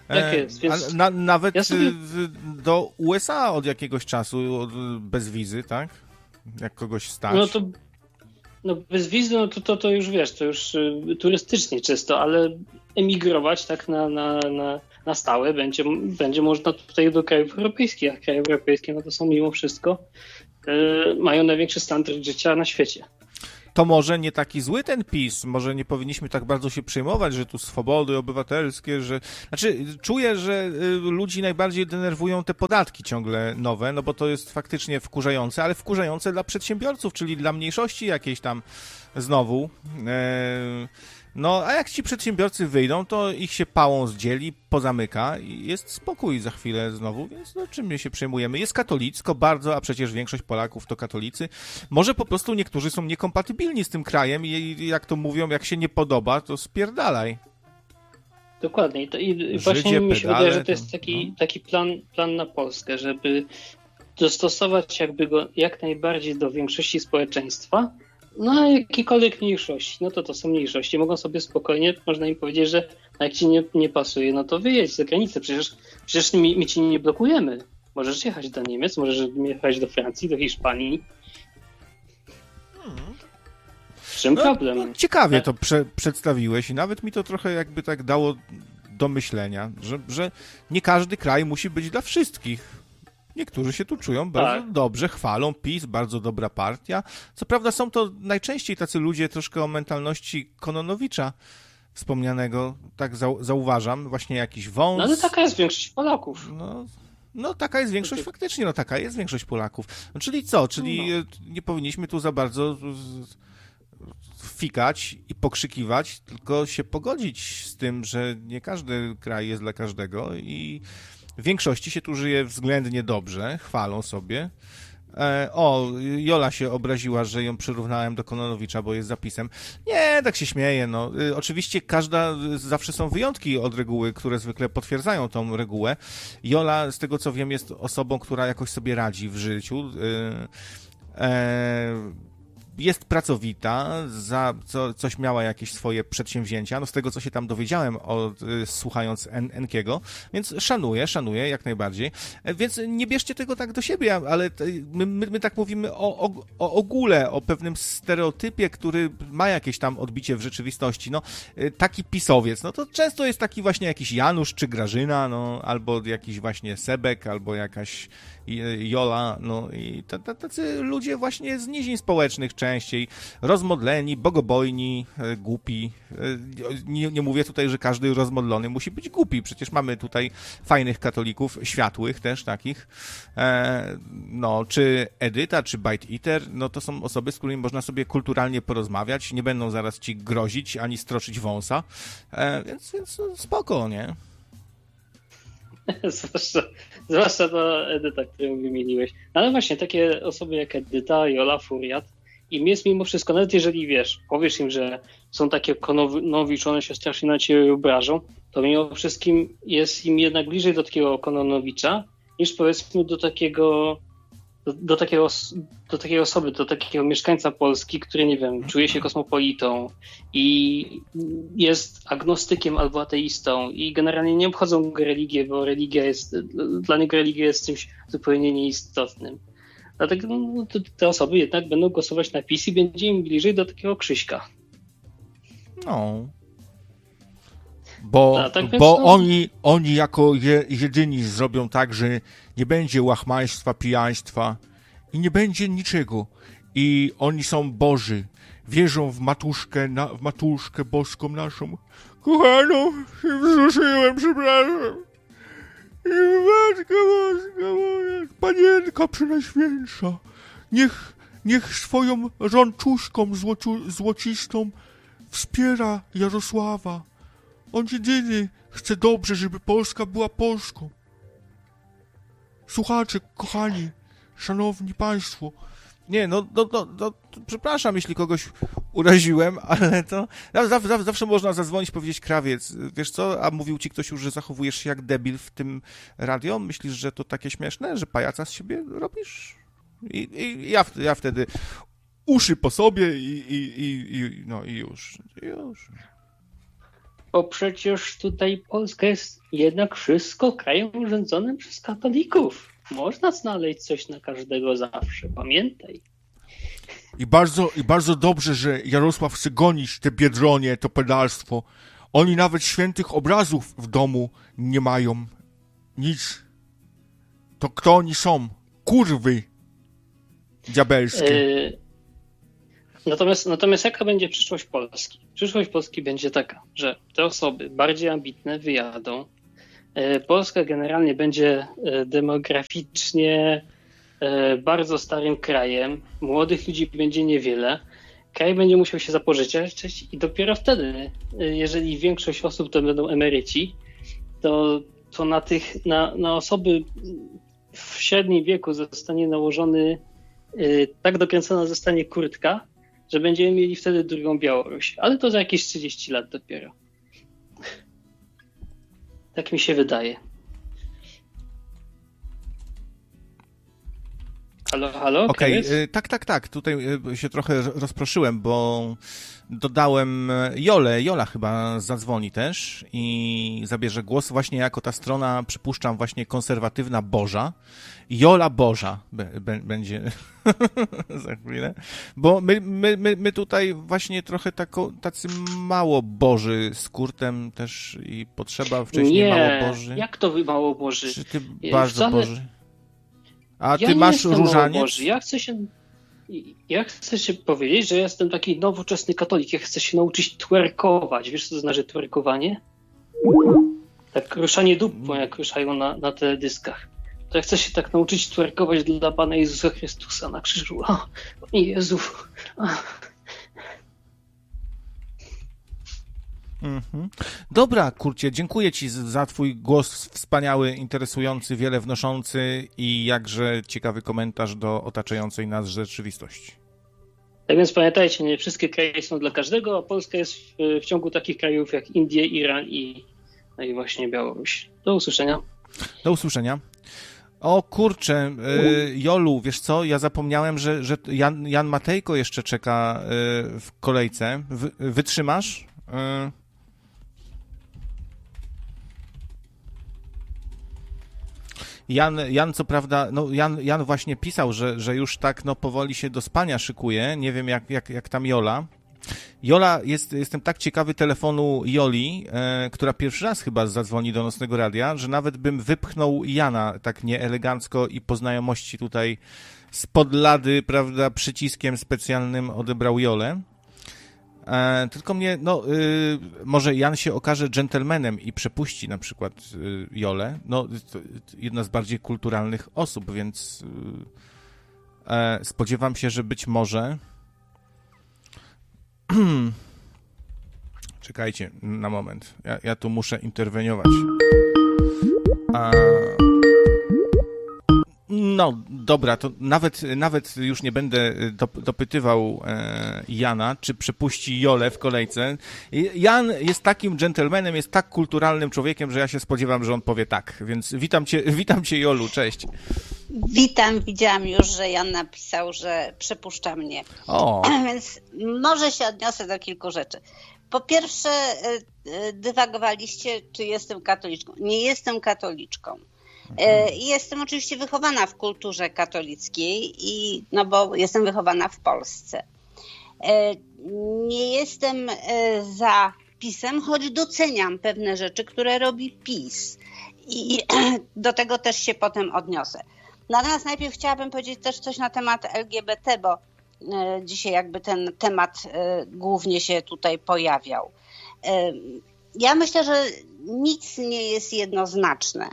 Tak jest, więc... Na, nawet ja sobie... do U S A od jakiegoś czasu bez wizy, tak? Jak kogoś stać. No to no bez wizy, no to, to, to już wiesz, to już y, turystycznie czysto, ale emigrować tak na, na, na, na stałe będzie, będzie można tutaj do krajów europejskich, a kraje europejskie no to są mimo wszystko y, mają największy standard życia na świecie. To może nie taki zły ten PiS, może nie powinniśmy tak bardzo się przejmować, że tu swobody obywatelskie, że... Znaczy, czuję, że ludzi najbardziej denerwują te podatki ciągle nowe, no bo to jest faktycznie wkurzające, ale wkurzające dla przedsiębiorców, czyli dla mniejszości jakiejś tam znowu. Eee... No, a jak ci przedsiębiorcy wyjdą, to ich się pałą zdzieli, pozamyka i jest spokój za chwilę znowu, więc no czym my się przejmujemy? Jest katolicko bardzo, a przecież większość Polaków to katolicy. Może po prostu niektórzy są niekompatybilni z tym krajem i jak to mówią, jak się nie podoba, to spierdalaj. Dokładnie. I, to, i właśnie mi się wydaje, że to jest taki, no. taki plan, plan na Polskę, żeby dostosować jakby go jak najbardziej do większości społeczeństwa. No a jakiekolwiek mniejszości, no to to są mniejszości. Mogą sobie spokojnie, można im powiedzieć, że jak ci nie, nie pasuje, no to wyjedź za granicę. Przecież, przecież my, my ci nie blokujemy. Możesz jechać do Niemiec, możesz jechać do Francji, do Hiszpanii. Hmm. W czym no, problem? No, ciekawie tak? to prze, przedstawiłeś i nawet mi to trochę jakby tak dało do myślenia, że, że nie każdy kraj musi być dla wszystkich. Niektórzy się tu czują bardzo tak. dobrze, chwalą PiS, bardzo dobra partia. Co prawda są to najczęściej tacy ludzie troszkę o mentalności Kononowicza wspomnianego, tak zau- zauważam, właśnie jakiś wąs. No ale taka jest większość Polaków. No, no taka jest większość faktycznie, no taka jest większość Polaków. No, czyli co? Czyli no. nie powinniśmy tu za bardzo fikać i pokrzykiwać, tylko się pogodzić z tym, że nie każdy kraj jest dla każdego i w większości się tu żyje względnie dobrze, chwalą sobie. E, o, Jola się obraziła, że ją przyrównałem do Kononowicza, bo jest zapisem. Nie, tak się śmieję, no. E, oczywiście każda, zawsze są wyjątki od reguły, które zwykle potwierdzają tą regułę. Jola, z tego co wiem, jest osobą, która jakoś sobie radzi w życiu. E, e, jest pracowita, za co, coś miała jakieś swoje przedsięwzięcia, no z tego, co się tam dowiedziałem, od, słuchając En, Enkiego, więc szanuję, szanuję jak najbardziej, więc nie bierzcie tego tak do siebie, ale my, my, my tak mówimy o, o, o ogóle, o pewnym stereotypie, który ma jakieś tam odbicie w rzeczywistości, no taki pisowiec, no to często jest taki właśnie jakiś Janusz czy Grażyna, no albo jakiś właśnie Sebek, albo jakaś Jola, no i tacy ludzie właśnie z nizin społecznych częściej, rozmodleni, bogobojni, głupi. Nie, nie mówię tutaj, że każdy rozmodlony musi być głupi, przecież mamy tutaj fajnych katolików, światłych też takich, no, czy Edyta, czy Bite Eater, no to są osoby, z którymi można sobie kulturalnie porozmawiać, nie będą zaraz ci grozić, ani stroczyć wąsa, więc, więc spoko, nie? zwłaszcza, zwłaszcza to Edyta, którą wymieniłeś. Ale właśnie takie osoby jak Edyta, Jola, Furiat, im jest mimo wszystko, nawet jeżeli wiesz, powiesz im, że są takie Kononowicz, one się strasznie na ciebie obrażą, to mimo wszystkim jest im jednak bliżej do takiego Kononowicza, niż powiedzmy do takiego do, do, takiego, do takiej osoby, do takiego mieszkańca Polski, który, nie wiem, czuje się kosmopolitą i jest agnostykiem albo ateistą i generalnie nie obchodzą go religie, bo religia jest, dla niego religia jest czymś zupełnie nieistotnym. Dlatego no, te, te osoby jednak będą głosować na PiS i będzie im bliżej do takiego Krzyśka. No. Bo, tak bo no... oni, oni jako je, jedyni zrobią tak, że nie będzie łachmaństwa, pijaństwa i nie będzie niczego. I oni są Boży. Wierzą w matuszkę, na, w matuszkę boską naszą. Kochaną, się wzruszyłem, przepraszam. I Matko Boska moja, Panienka Przenajświętsza, niech, niech swoją rączuszką złoci, złocistą wspiera Jarosława. On jedyny chce dobrze, żeby Polska była Polską. Słuchacze, kochani, szanowni państwo. Nie, no, no, no, no przepraszam, jeśli kogoś uraziłem, ale to zawsze, zawsze można zadzwonić, powiedzieć: Krawiec, wiesz co, a mówił ci ktoś już, że zachowujesz się jak debil w tym radio? Myślisz, że to takie śmieszne, że pajaca z siebie robisz? I, i ja, ja wtedy uszy po sobie i, i, i, i no i już, i już. Bo przecież tutaj Polska jest jednak wszystko krajem rządzonym przez katolików. Można znaleźć coś na każdego zawsze, pamiętaj. I bardzo, i bardzo dobrze, że Jarosław chce gonić te Biedronie, to pedalstwo. Oni nawet świętych obrazów w domu nie mają. Nic. To kto oni są? Kurwy diabelskie. Yy, natomiast, natomiast jaka będzie przyszłość Polski? Przyszłość Polski będzie taka, że te osoby bardziej ambitne wyjadą. Yy, Polska generalnie będzie yy, demograficznie yy, bardzo starym krajem. Młodych ludzi będzie niewiele. Kraj będzie musiał się zapożyczać i dopiero wtedy, yy, jeżeli większość osób to będą emeryci, to, to na, tych, na, na osoby w średnim wieku zostanie nałożony, yy, tak dokręcona zostanie kurtka, że będziemy mieli wtedy drugą Białoruś. Ale to za jakieś trzydzieści lat dopiero. Tak mi się wydaje. Halo, halo? Okej, okay, tak, tak, tak. Tutaj się trochę rozproszyłem, bo dodałem Jolę. Jola chyba zadzwoni też i zabierze głos właśnie jako ta strona, przypuszczam, właśnie konserwatywna Boża. Jola Boża b- b- będzie za chwilę, bo my, my, my, my tutaj właśnie trochę tako, tacy mało Boży z Kurtem też i potrzeba wcześniej Nie, mało Boży. Jak to wy mało Boży? Czy ty bardzo Wcale... Boży? A ja ty masz jestem różaniec? Boży. Ja chcę się... Ja chcę się powiedzieć, że ja jestem taki nowoczesny katolik. Ja chcę się nauczyć twerkować. Wiesz, co to znaczy twerkowanie? Tak ruszanie dupą, jak ruszają na, na teledyskach. To ja chcę się tak nauczyć twerkować dla Pana Jezusa Chrystusa na krzyżu. O, Panie Jezu. O. Mhm. Dobra, Kurcie, dziękuję Ci za Twój głos wspaniały, interesujący, wiele wnoszący i jakże ciekawy komentarz do otaczającej nas rzeczywistości. Tak więc pamiętajcie, nie wszystkie kraje są dla każdego, a Polska jest w, w ciągu takich krajów jak Indie, Iran i, no i właśnie Białoruś. Do usłyszenia. Do usłyszenia. O kurczę, y, Jolu, wiesz co, ja zapomniałem, że, że Jan, Jan Matejko jeszcze czeka y, w kolejce. Wy, wytrzymasz? Y... Jan, Jan, co prawda, no Jan, Jan właśnie pisał, że, że już tak no powoli się do spania szykuje. Nie wiem jak, jak, jak tam Jola. Jola, jest, jestem tak ciekawy telefonu Joli, e, która pierwszy raz chyba zadzwoni do Nocnego Radia, że nawet bym wypchnął Jana tak nieelegancko i po znajomości tutaj spod lady, prawda, przyciskiem specjalnym odebrał Jolę. E, tylko mnie, no, y, może Jan się okaże dżentelmenem i przepuści na przykład y, Jolę. No, to, jedna z bardziej kulturalnych osób, więc y, e, spodziewam się, że być może... Czekajcie na moment. Ja, ja tu muszę interweniować. A... No, dobra, to nawet, nawet już nie będę dopytywał e, Jana, czy przepuści Jolę w kolejce. Jan jest takim dżentelmenem, jest tak kulturalnym człowiekiem, że ja się spodziewam, że on powie tak. Więc witam cię, witam cię Jolu, cześć. Witam, widziałam już, że Jan napisał, że przepuszcza mnie. O. Więc może się odniosę do kilku rzeczy. Po pierwsze, dywagowaliście, czy jestem katoliczką. Nie jestem katoliczką. Jestem oczywiście wychowana w kulturze katolickiej, i, no bo jestem wychowana w Polsce. Nie jestem za PiS-em, choć doceniam pewne rzeczy, które robi PiS. I do tego też się potem odniosę. Natomiast najpierw chciałabym powiedzieć też coś na temat L G B T, bo dzisiaj jakby ten temat głównie się tutaj pojawiał. Ja myślę, że nic nie jest jednoznaczne.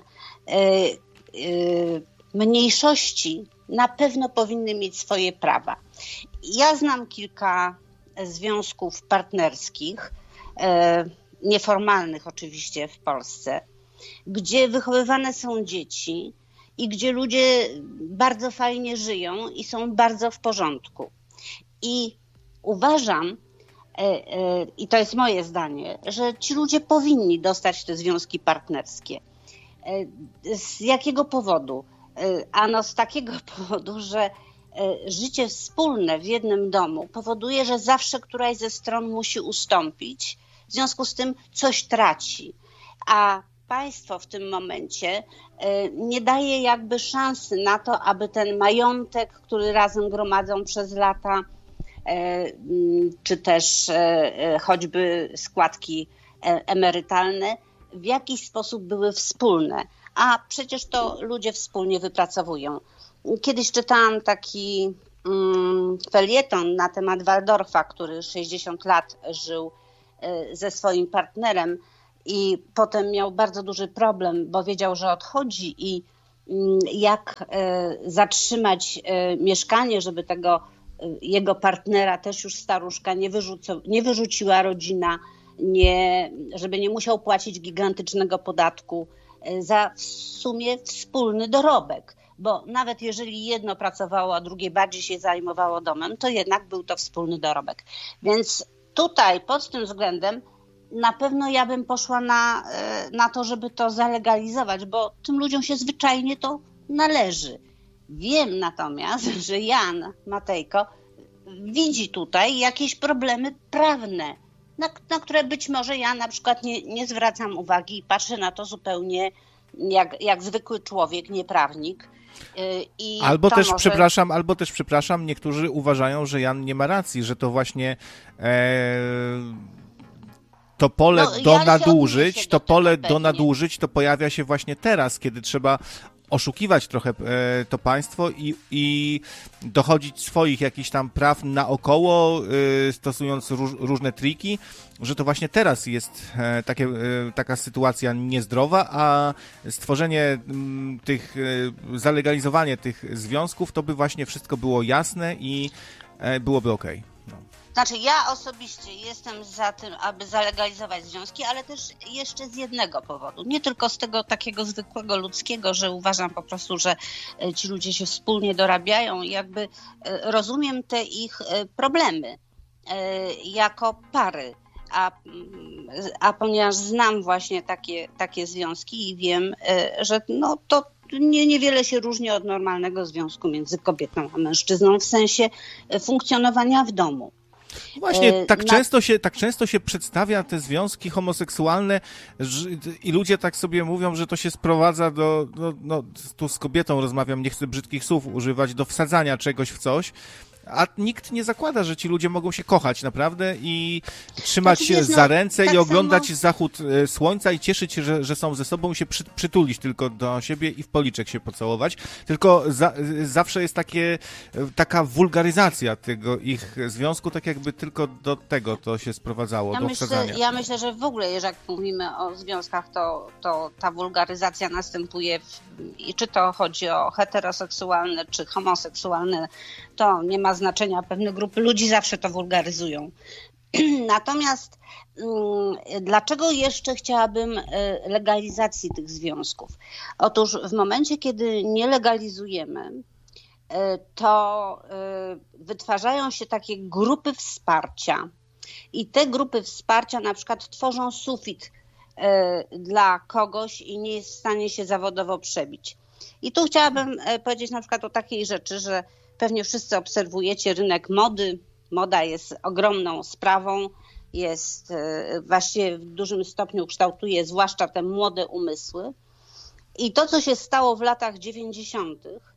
Mniejszości na pewno powinny mieć swoje prawa. Ja znam kilka związków partnerskich, nieformalnych oczywiście w Polsce, gdzie wychowywane są dzieci i gdzie ludzie bardzo fajnie żyją i są bardzo w porządku. I uważam, i to jest moje zdanie, że ci ludzie powinni dostać te związki partnerskie. Z jakiego powodu? Ano z takiego powodu, że życie wspólne w jednym domu powoduje, że zawsze któraś ze stron musi ustąpić w związku z tym coś traci. A państwo w tym momencie nie daje jakby szansy na to, aby ten majątek, który razem gromadzą przez lata, czy też choćby składki emerytalne, w jakiś sposób były wspólne. A przecież to ludzie wspólnie wypracowują. Kiedyś czytałam taki mm, felieton na temat Waldorfa, który sześćdziesiąt lat żył ze swoim partnerem i potem miał bardzo duży problem, bo wiedział, że odchodzi i jak zatrzymać mieszkanie, żeby tego jego partnera, też już staruszka, nie, wyrzuca, nie wyrzuciła rodzina, nie, żeby nie musiał płacić gigantycznego podatku za w sumie wspólny dorobek. Bo nawet jeżeli jedno pracowało, a drugie bardziej się zajmowało domem, to jednak był to wspólny dorobek. Więc tutaj pod tym względem na pewno ja bym poszła na, na to, żeby to zalegalizować, bo tym ludziom się zwyczajnie to należy. Wiem natomiast, że Jan Matejko widzi tutaj jakieś problemy prawne, na, na które być może ja na przykład nie, nie zwracam uwagi i patrzę na to zupełnie jak, jak zwykły człowiek, nie prawnik. I albo też, może... przepraszam, albo też, przepraszam, niektórzy uważają, że Jan nie ma racji, że to właśnie e, to pole no, do ja nadużyć, to pole pewnie. do nadużyć to pojawia się właśnie teraz, kiedy trzeba oszukiwać trochę e, to państwo i, i dochodzić swoich jakichś tam praw naokoło, e, stosując róż, różne triki, że to właśnie teraz jest e, takie, e, taka sytuacja niezdrowa, a stworzenie m, tych, e, zalegalizowanie tych związków, to by właśnie wszystko było jasne i e, byłoby okej. No. Znaczy ja osobiście jestem za tym, aby zalegalizować związki, ale też jeszcze z jednego powodu. Nie tylko z tego takiego zwykłego ludzkiego, że uważam po prostu, że ci ludzie się wspólnie dorabiają i jakby rozumiem te ich problemy jako pary. A, a ponieważ znam właśnie takie, takie związki i wiem, że no to nie, niewiele się różni od normalnego związku między kobietą a mężczyzną w sensie funkcjonowania w domu. Właśnie, tak, Na... często się, tak często się przedstawia te związki homoseksualne że, i ludzie tak sobie mówią, że to się sprowadza do, no, no, tu z kobietą rozmawiam, nie chcę brzydkich słów używać, do wsadzania czegoś w coś, a nikt nie zakłada, że ci ludzie mogą się kochać naprawdę i trzymać się jest, no, za ręce tak i oglądać samo... zachód słońca i cieszyć się, że, że są ze sobą i się przy, przytulić tylko do siebie i w policzek się pocałować. Tylko za, zawsze jest takie, taka wulgaryzacja tego ich związku, tak jakby tylko do tego to się sprowadzało, ja do myślę, wsadzania. Ja myślę, że w ogóle, jak mówimy o związkach, to, to ta wulgaryzacja następuje, w, i czy to chodzi o heteroseksualne, czy homoseksualne, to nie ma znaczenia. Pewne grupy ludzi zawsze to wulgaryzują. Natomiast dlaczego jeszcze chciałabym legalizacji tych związków? Otóż w momencie, kiedy nie legalizujemy, to wytwarzają się takie grupy wsparcia i te grupy wsparcia na przykład tworzą sufit dla kogoś i nie jest w stanie się zawodowo przebić. I tu chciałabym powiedzieć na przykład o takiej rzeczy, że pewnie wszyscy obserwujecie rynek mody. Moda jest ogromną sprawą, jest właściwie w dużym stopniu kształtuje zwłaszcza te młode umysły. I to, co się stało w latach dziewięćdziesiątych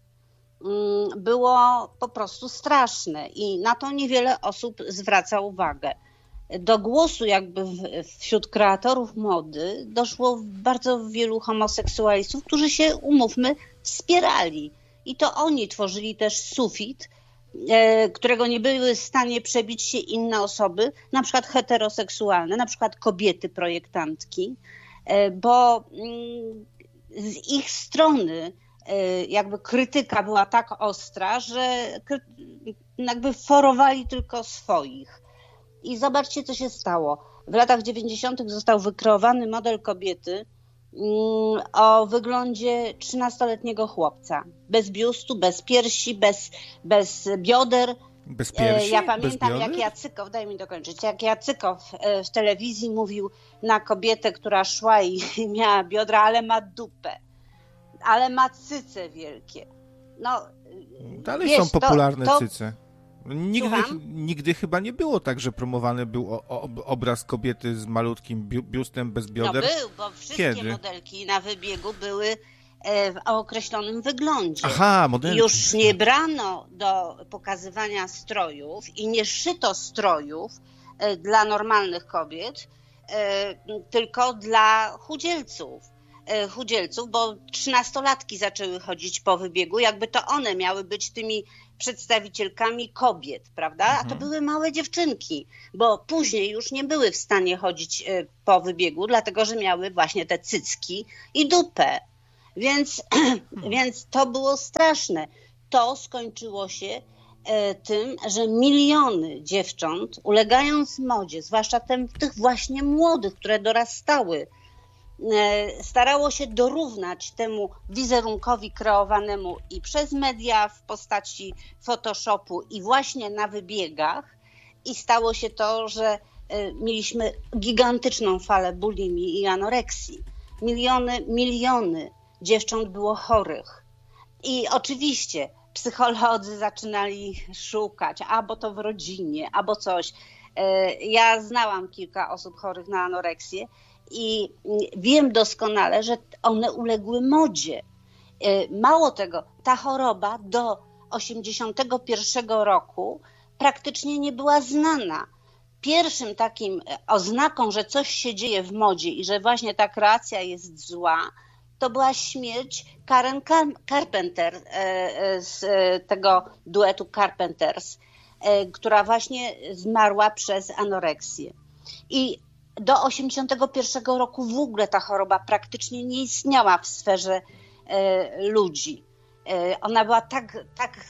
było po prostu straszne i na to niewiele osób zwraca uwagę. Do głosu jakby wśród kreatorów mody doszło bardzo wielu homoseksualistów, którzy się, umówmy, wspierali. I to oni tworzyli też sufit, którego nie były w stanie przebić się inne osoby, na przykład heteroseksualne, na przykład kobiety projektantki, bo z ich strony jakby krytyka była tak ostra, że jakby forowali tylko swoich. I zobaczcie, co się stało. W latach dziewięćdziesiątych został wykreowany model kobiety o wyglądzie trzynastoletniego chłopca. Bez biustu, bez piersi, bez, bez bioder. Bez piersi? Ja pamiętam, bez jak Jacykow, daj mi dokończyć, jak Jacykow w telewizji mówił na kobietę, która szła i miała biodra, ale ma dupę, ale ma cyce wielkie. No, dalej wiesz, są popularne to, to, cyce. Nigdy, nigdy chyba nie było tak, że promowany był o, o, obraz kobiety z malutkim biu, biustem bez bioder. No był, bo wszystkie Kiedy? modelki na wybiegu były w określonym wyglądzie. Aha, modelki. Już nie brano do pokazywania strojów i nie szyto strojów dla normalnych kobiet, tylko dla chudzielców. chudzielców, bo trzynastolatki zaczęły chodzić po wybiegu, jakby to one miały być tymi przedstawicielkami kobiet, prawda? A to Mhm. były małe dziewczynki, bo później już nie były w stanie chodzić po wybiegu, dlatego że miały właśnie te cycki i dupę. Więc, więc to było straszne. To skończyło się tym, że miliony dziewcząt, ulegając modzie, zwłaszcza tym, tych właśnie młodych, które dorastały, starało się dorównać temu wizerunkowi kreowanemu i przez media w postaci Photoshopu i właśnie na wybiegach i stało się to, że mieliśmy gigantyczną falę bulimii i anoreksji. Miliony, miliony dziewcząt było chorych. I oczywiście psycholodzy zaczynali szukać, albo to w rodzinie, albo coś. Ja znałam kilka osób chorych na anoreksję i wiem doskonale, że one uległy modzie. Mało tego, ta choroba do osiemdziesiątego pierwszego roku praktycznie nie była znana. Pierwszym takim oznaką, że coś się dzieje w modzie i że właśnie ta kreacja jest zła, to była śmierć Karen Carpenter z tego duetu Carpenters, która właśnie zmarła przez anoreksję. I do osiemdziesiątego pierwszego roku w ogóle ta choroba praktycznie nie istniała w sferze ludzi. Ona była tak, tak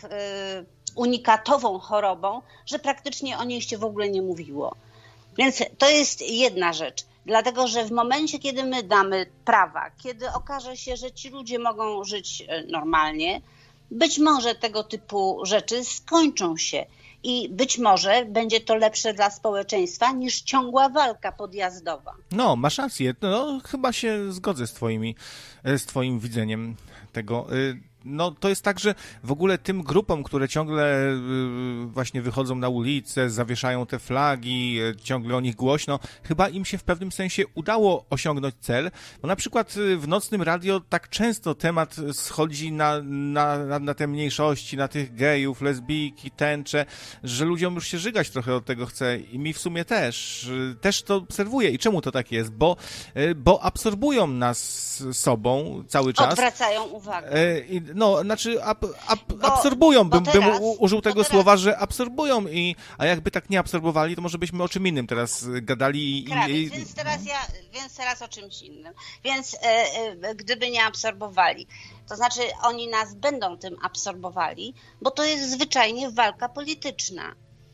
unikatową chorobą, że praktycznie o niej się w ogóle nie mówiło. Więc to jest jedna rzecz. Dlatego, że w momencie, kiedy my damy prawa, kiedy okaże się, że ci ludzie mogą żyć normalnie, być może tego typu rzeczy skończą się i być może będzie to lepsze dla społeczeństwa niż ciągła walka podjazdowa. No, masz rację. No, chyba się zgodzę z twoimi, z twoim widzeniem tego. No, to jest tak, że w ogóle tym grupom, które ciągle właśnie wychodzą na ulicę, zawieszają te flagi, ciągle o nich głośno, chyba im się w pewnym sensie udało osiągnąć cel, bo na przykład w nocnym radio tak często temat schodzi na, na, na, na te mniejszości, na tych gejów, lesbijki, tęcze, że ludziom już się żygać trochę od tego chce i mi w sumie też. Też to obserwuję. I czemu to tak jest? Bo, bo absorbują nas sobą cały czas. Odwracają uwagę. No, znaczy ab, ab, bo, absorbują, bym, teraz, bym użył tego teraz, słowa, że absorbują, i, a jakby tak nie absorbowali, to może byśmy o czym innym teraz gadali. I, Krawiec, i, więc, teraz ja, więc teraz o czymś innym. Więc e, e, gdyby nie absorbowali, to znaczy oni nas będą tym absorbowali, bo to jest zwyczajnie walka polityczna.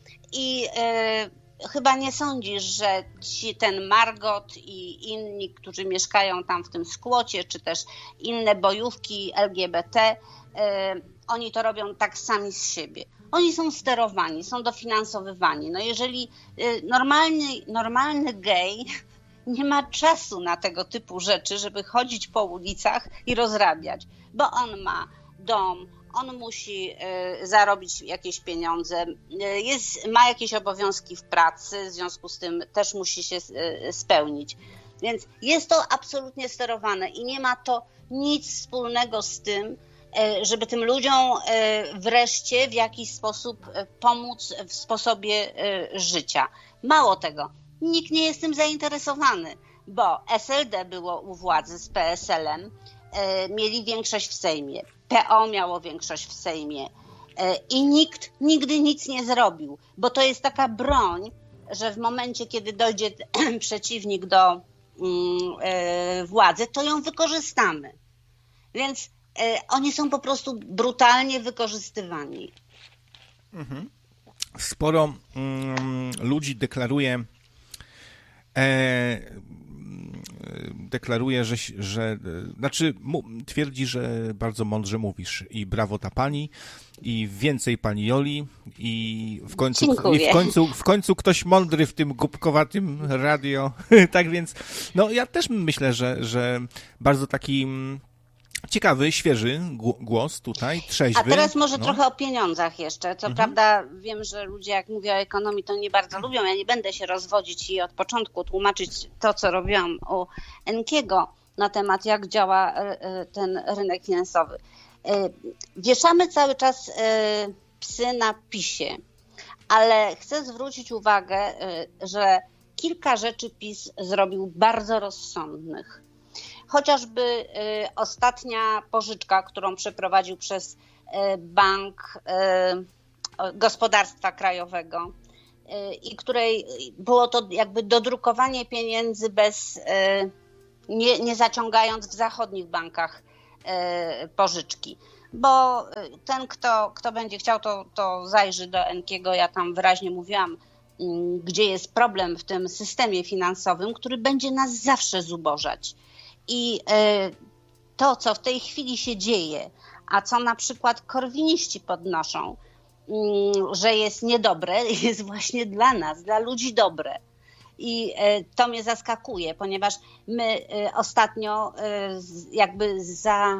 I e, chyba nie sądzisz, że ci, ten Margot i inni, którzy mieszkają tam w tym skłocie, czy też inne bojówki L G B T, e, oni to robią tak sami z siebie. Oni są sterowani, są dofinansowywani. No jeżeli e, normalny, normalny gej nie ma czasu na tego typu rzeczy, żeby chodzić po ulicach i rozrabiać, bo on ma dom, on musi y, zarobić jakieś pieniądze, y, jest, ma jakieś obowiązki w pracy, w związku z tym też musi się y, spełnić. Więc jest to absolutnie sterowane i nie ma to nic wspólnego z tym, y, żeby tym ludziom y, wreszcie w jakiś sposób y, pomóc w sposobie y, życia. Mało tego, nikt nie jest tym zainteresowany, bo S L D było u władzy z P S L em, y, mieli większość w Sejmie. P O miało większość w Sejmie i nikt nigdy nic nie zrobił, bo to jest taka broń, że w momencie, kiedy dojdzie przeciwnik do władzy, to ją wykorzystamy. Więc oni są po prostu brutalnie wykorzystywani. Mhm. Sporo mm, ludzi deklaruje e, deklaruje, że, że znaczy mu, twierdzi, że bardzo mądrze mówisz i brawo ta pani i więcej pani Joli i w końcu, i w końcu, w końcu ktoś mądry w tym głupkowatym radio. Tak więc, no ja też myślę, że, że bardzo taki Ciekawy, świeży głos tutaj, trzeźwy. A teraz może no. trochę o pieniądzach jeszcze. Co mhm. prawda wiem, że ludzie jak mówią o ekonomii, to nie bardzo lubią. Ja nie będę się rozwodzić i od początku tłumaczyć to, co robiłam u Enkiego na temat, jak działa ten rynek finansowy. Wieszamy cały czas psy na PiSie, ale chcę zwrócić uwagę, że kilka rzeczy PiS zrobił bardzo rozsądnych. Chociażby y, ostatnia pożyczka, którą przeprowadził przez y, Bank y, Gospodarstwa Krajowego y, i której było to jakby dodrukowanie pieniędzy bez, y, nie, nie zaciągając w zachodnich bankach y, pożyczki. Bo ten, kto, kto będzie chciał, to, to zajrzy do Enkiego. Ja tam wyraźnie mówiłam, y, gdzie jest problem w tym systemie finansowym, który będzie nas zawsze zubożać. I to, co w tej chwili się dzieje, a co na przykład korwiniści podnoszą, że jest niedobre, jest właśnie dla nas, dla ludzi dobre. I to mnie zaskakuje, ponieważ my ostatnio jakby za,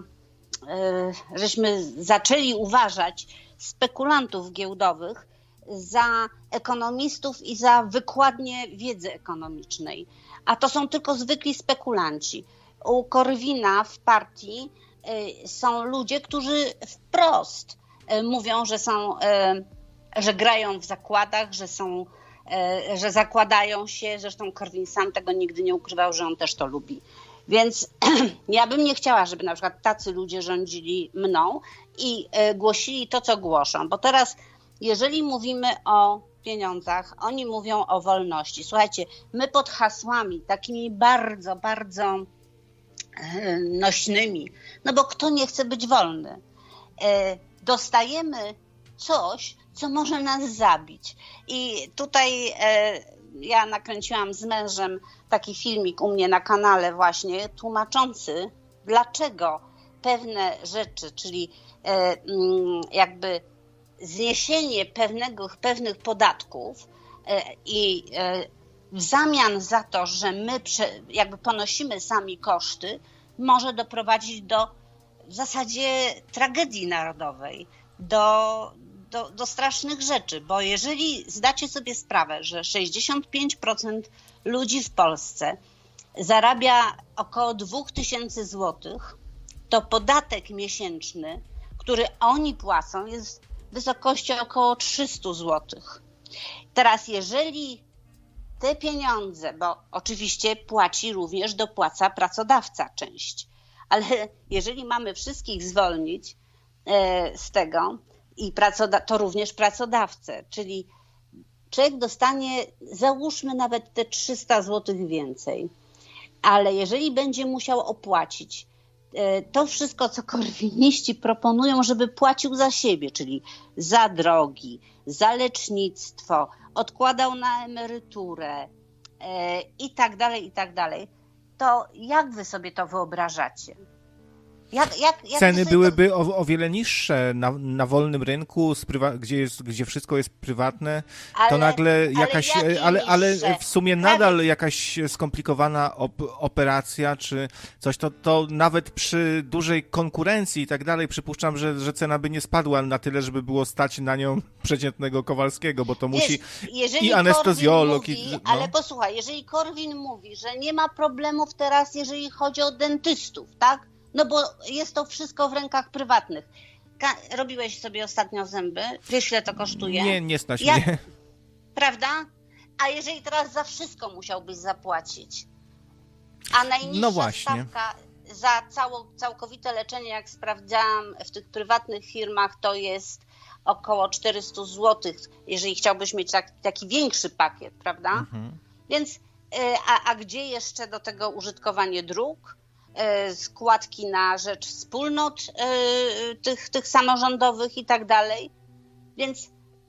żeśmy zaczęli uważać spekulantów giełdowych za ekonomistów i za wykładnię wiedzy ekonomicznej. A to są tylko zwykli spekulanci. U Korwina w partii są ludzie, którzy wprost mówią, że są, że grają w zakładach, że są, że zakładają się. Zresztą Korwin sam tego nigdy nie ukrywał, że on też to lubi. Więc ja bym nie chciała, żeby na przykład tacy ludzie rządzili mną i głosili to, co głoszą. Bo teraz, jeżeli mówimy o pieniądzach, oni mówią o wolności. Słuchajcie, my pod hasłami takimi bardzo, bardzo nośnymi, no bo kto nie chce być wolny, dostajemy coś, co może nas zabić. I tutaj ja nakręciłam z mężem taki filmik u mnie na kanale właśnie tłumaczący, dlaczego pewne rzeczy, czyli jakby zniesienie pewnego, pewnych podatków i w zamian za to, że my jakby ponosimy sami koszty, może doprowadzić do w zasadzie tragedii narodowej, do, do, do strasznych rzeczy, bo jeżeli zdacie sobie sprawę, że sześćdziesiąt pięć procent ludzi w Polsce zarabia około dwa tysiące złotych, to podatek miesięczny, który oni płacą, jest w wysokości około trzysta złotych. Teraz jeżeli te pieniądze, bo oczywiście płaci również, dopłaca pracodawca część, ale jeżeli mamy wszystkich zwolnić e, z tego, i pracoda- to również pracodawcę, czyli człowiek dostanie, załóżmy nawet te trzysta złotych więcej, ale jeżeli będzie musiał opłacić e, to wszystko, co korwiniści proponują, żeby płacił za siebie, czyli za drogi, za lecznictwo, odkładał na emeryturę e, i tak dalej, i tak dalej, to jak wy sobie to wyobrażacie? Jak, jak, jak Ceny byłyby to... o, o wiele niższe na, na wolnym rynku, prywa- gdzie, jest, gdzie wszystko jest prywatne, ale, to nagle jakaś, ale, ale, ale w sumie Prawie... nadal jakaś skomplikowana op- operacja, czy coś, to, to nawet przy dużej konkurencji i tak dalej, przypuszczam, że, że cena by nie spadła na tyle, żeby było stać na nią przeciętnego Kowalskiego, bo to musi Wiesz, i anestezjolog. Mówi, i, no. Ale posłuchaj, jeżeli Korwin mówi, że nie ma problemów teraz, jeżeli chodzi o dentystów, tak? No bo jest to wszystko w rękach prywatnych. Ka- robiłeś sobie ostatnio zęby? Wiesz, ile to kosztuje? Nie, nie stać Jak... mnie. Prawda? A jeżeli teraz za wszystko musiałbyś zapłacić, a najniższa no właśnie. stawka za cało, całkowite leczenie, jak sprawdzałam w tych prywatnych firmach, to jest około czterysta złotych, jeżeli chciałbyś mieć tak, taki większy pakiet, prawda? Mhm. Więc, a, a gdzie jeszcze do tego użytkowanie dróg? Składki na rzecz wspólnot tych, tych samorządowych i tak dalej. Więc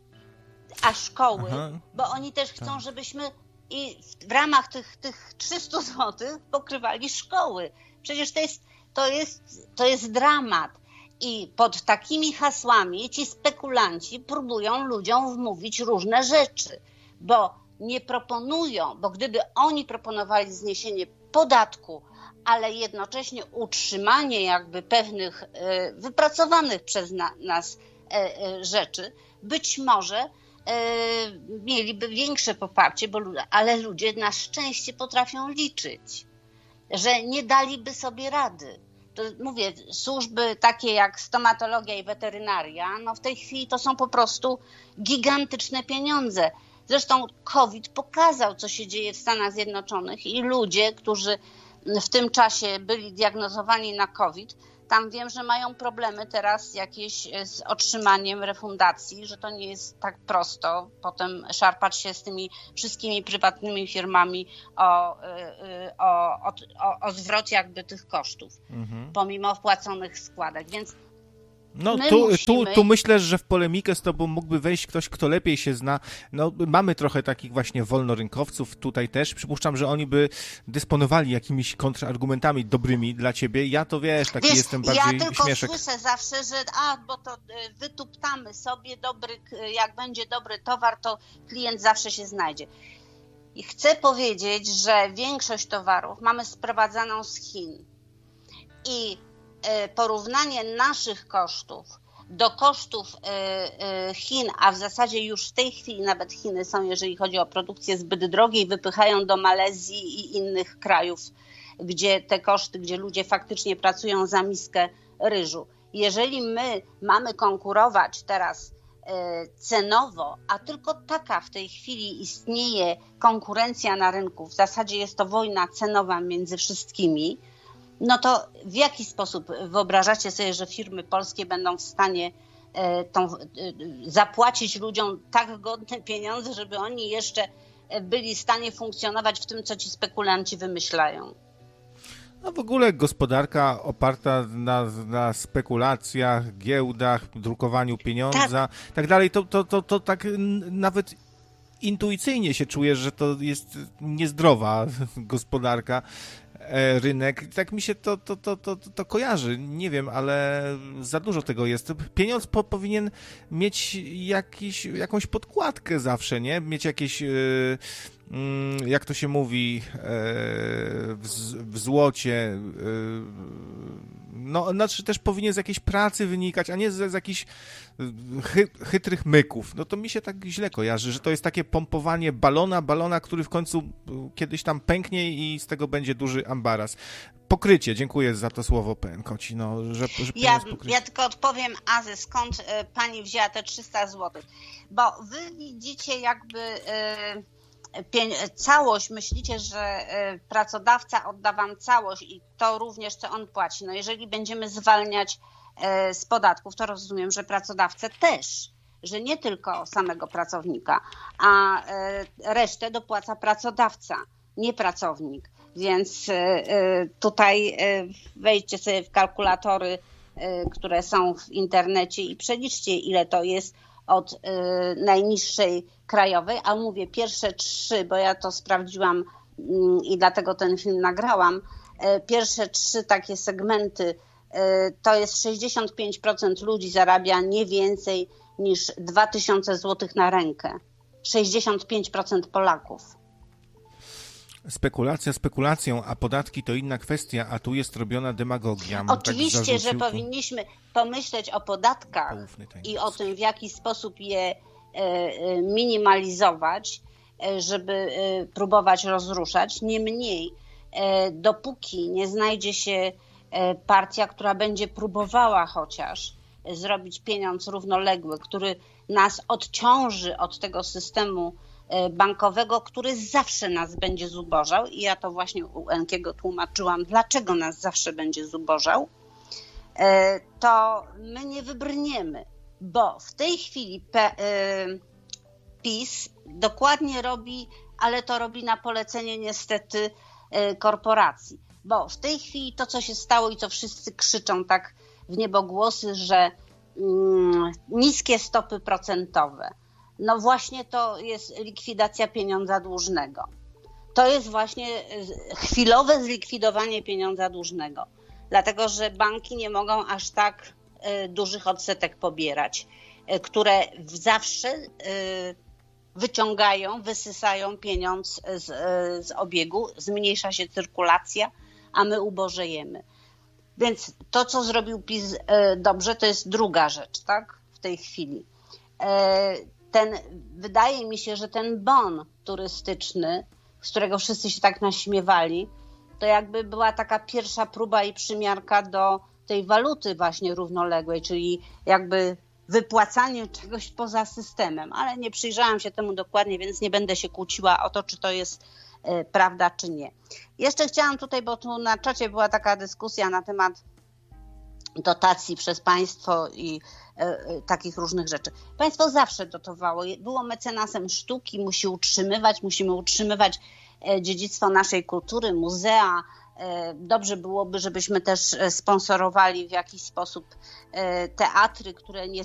a szkoły, Aha. bo oni też chcą, tak. żebyśmy i w ramach tych, tych trzysta złotych pokrywali szkoły. Przecież to jest, to jest, to jest dramat. I pod takimi hasłami ci spekulanci próbują ludziom wmówić różne rzeczy, bo nie proponują, bo gdyby oni proponowali zniesienie podatku ale jednocześnie utrzymanie jakby pewnych wypracowanych przez nas rzeczy być może mieliby większe poparcie, bo, ale ludzie na szczęście potrafią liczyć, że nie daliby sobie rady. To mówię, służby takie jak stomatologia i weterynaria, no w tej chwili to są po prostu gigantyczne pieniądze. Zresztą COVID pokazał, co się dzieje w Stanach Zjednoczonych i ludzie, którzy w tym czasie byli diagnozowani na COVID, tam wiem, że mają problemy teraz jakieś z otrzymaniem refundacji, że to nie jest tak prosto potem szarpać się z tymi wszystkimi prywatnymi firmami o, o, o, o zwrocie jakby tych kosztów, mhm. pomimo wpłaconych składek, więc No tu, musimy... tu, tu myślę, że w polemikę z tobą mógłby wejść ktoś, kto lepiej się zna. No mamy trochę takich właśnie wolnorynkowców tutaj też. Przypuszczam, że oni by dysponowali jakimiś kontrargumentami dobrymi dla ciebie. Ja to wiesz, taki wiesz, jestem bardziej ja tylko śmieszek. Słyszę zawsze, że a, bo to wytuptamy sobie dobry, jak będzie dobry towar, to klient zawsze się znajdzie. I chcę powiedzieć, że większość towarów mamy sprowadzaną z Chin. I porównanie naszych kosztów do kosztów Chin, a w zasadzie już w tej chwili nawet Chiny są, jeżeli chodzi o produkcję, zbyt drogie i wypychają do Malezji i innych krajów, gdzie te koszty, gdzie ludzie faktycznie pracują za miskę ryżu. Jeżeli my mamy konkurować teraz cenowo, a tylko taka w tej chwili istnieje konkurencja na rynku, w zasadzie jest to wojna cenowa między wszystkimi, no to w jaki sposób wyobrażacie sobie, że firmy polskie będą w stanie tą, zapłacić ludziom tak godne pieniądze, żeby oni jeszcze byli w stanie funkcjonować w tym, co ci spekulanci wymyślają? No w ogóle gospodarka oparta na, na spekulacjach, giełdach, drukowaniu pieniądza, tak, tak dalej, to, to, to, to tak nawet intuicyjnie się czuje, że to jest niezdrowa gospodarka. Rynek, tak mi się to, to, to, to, to kojarzy, nie wiem, ale za dużo tego jest. Pieniądz po, powinien mieć jakiś, jakąś podkładkę zawsze, nie? Mieć jakieś, yy, yy, jak to się mówi, yy, w, w złocie, yy, no, znaczy też powinien z jakiejś pracy wynikać, a nie z, z jakichś chy, chytrych myków. No to mi się tak źle kojarzy, że to jest takie pompowanie balona, balona, który w końcu kiedyś tam pęknie i z tego będzie duży ambaras. Pokrycie, dziękuję za to słowo, P N Koci. No, że, że ja, ja tylko odpowiem, Azy, skąd pani wzięła te trzysta złotych? Bo wy widzicie jakby... Yy... całość, myślicie, że pracodawca odda wam całość i to również, co on płaci. No jeżeli będziemy zwalniać z podatków, to rozumiem, że pracodawcę też, że nie tylko samego pracownika, a resztę dopłaca pracodawca, nie pracownik. Więc tutaj wejdźcie sobie w kalkulatory, które są w internecie i przeliczcie, ile to jest od y, najniższej krajowej, a mówię pierwsze trzy, bo ja to sprawdziłam y, i dlatego ten film nagrałam, y, pierwsze trzy takie segmenty y, to jest sześćdziesiąt pięć procent ludzi zarabia nie więcej niż dwa tysiące złotych na rękę. sześćdziesiąt pięć procent Polaków. Spekulacja spekulacją, a podatki to inna kwestia, a tu jest robiona demagogia. Oczywiście, tak że powinniśmy pomyśleć o podatkach i o tym, w jaki sposób je minimalizować, żeby próbować rozruszać. Niemniej, dopóki nie znajdzie się partia, która będzie próbowała chociaż zrobić pieniądz równoległy, który nas odciąży od tego systemu bankowego, który zawsze nas będzie zubożał i ja to właśnie u Enkiego tłumaczyłam, dlaczego nas zawsze będzie zubożał, to my nie wybrniemy, bo w tej chwili PiS dokładnie robi, ale to robi na polecenie niestety korporacji, bo w tej chwili to, co się stało i co wszyscy krzyczą tak w niebogłosy, że mm, niskie stopy procentowe, no właśnie to jest likwidacja pieniądza dłużnego. To jest właśnie chwilowe zlikwidowanie pieniądza dłużnego, dlatego że banki nie mogą aż tak dużych odsetek pobierać, które zawsze wyciągają, wysysają pieniądz z, z obiegu, zmniejsza się cyrkulacja, a my ubożejemy. Więc to, co zrobił PiS dobrze, to jest druga rzecz, tak? W tej chwili. Ten, wydaje mi się, że ten bon turystyczny, z którego wszyscy się tak naśmiewali, to jakby była taka pierwsza próba i przymiarka do tej waluty właśnie równoległej, czyli jakby wypłacanie czegoś poza systemem, ale nie przyjrzałam się temu dokładnie, więc nie będę się kłóciła o to, czy to jest y, prawda, czy nie. Jeszcze chciałam tutaj, bo tu na czacie była taka dyskusja na temat dotacji przez państwo i y, y, takich różnych rzeczy. Państwo zawsze dotowało, było mecenasem sztuki, musi utrzymywać, musimy utrzymywać y, dziedzictwo naszej kultury, muzea. Dobrze byłoby, żebyśmy też sponsorowali w jakiś sposób teatry, które nie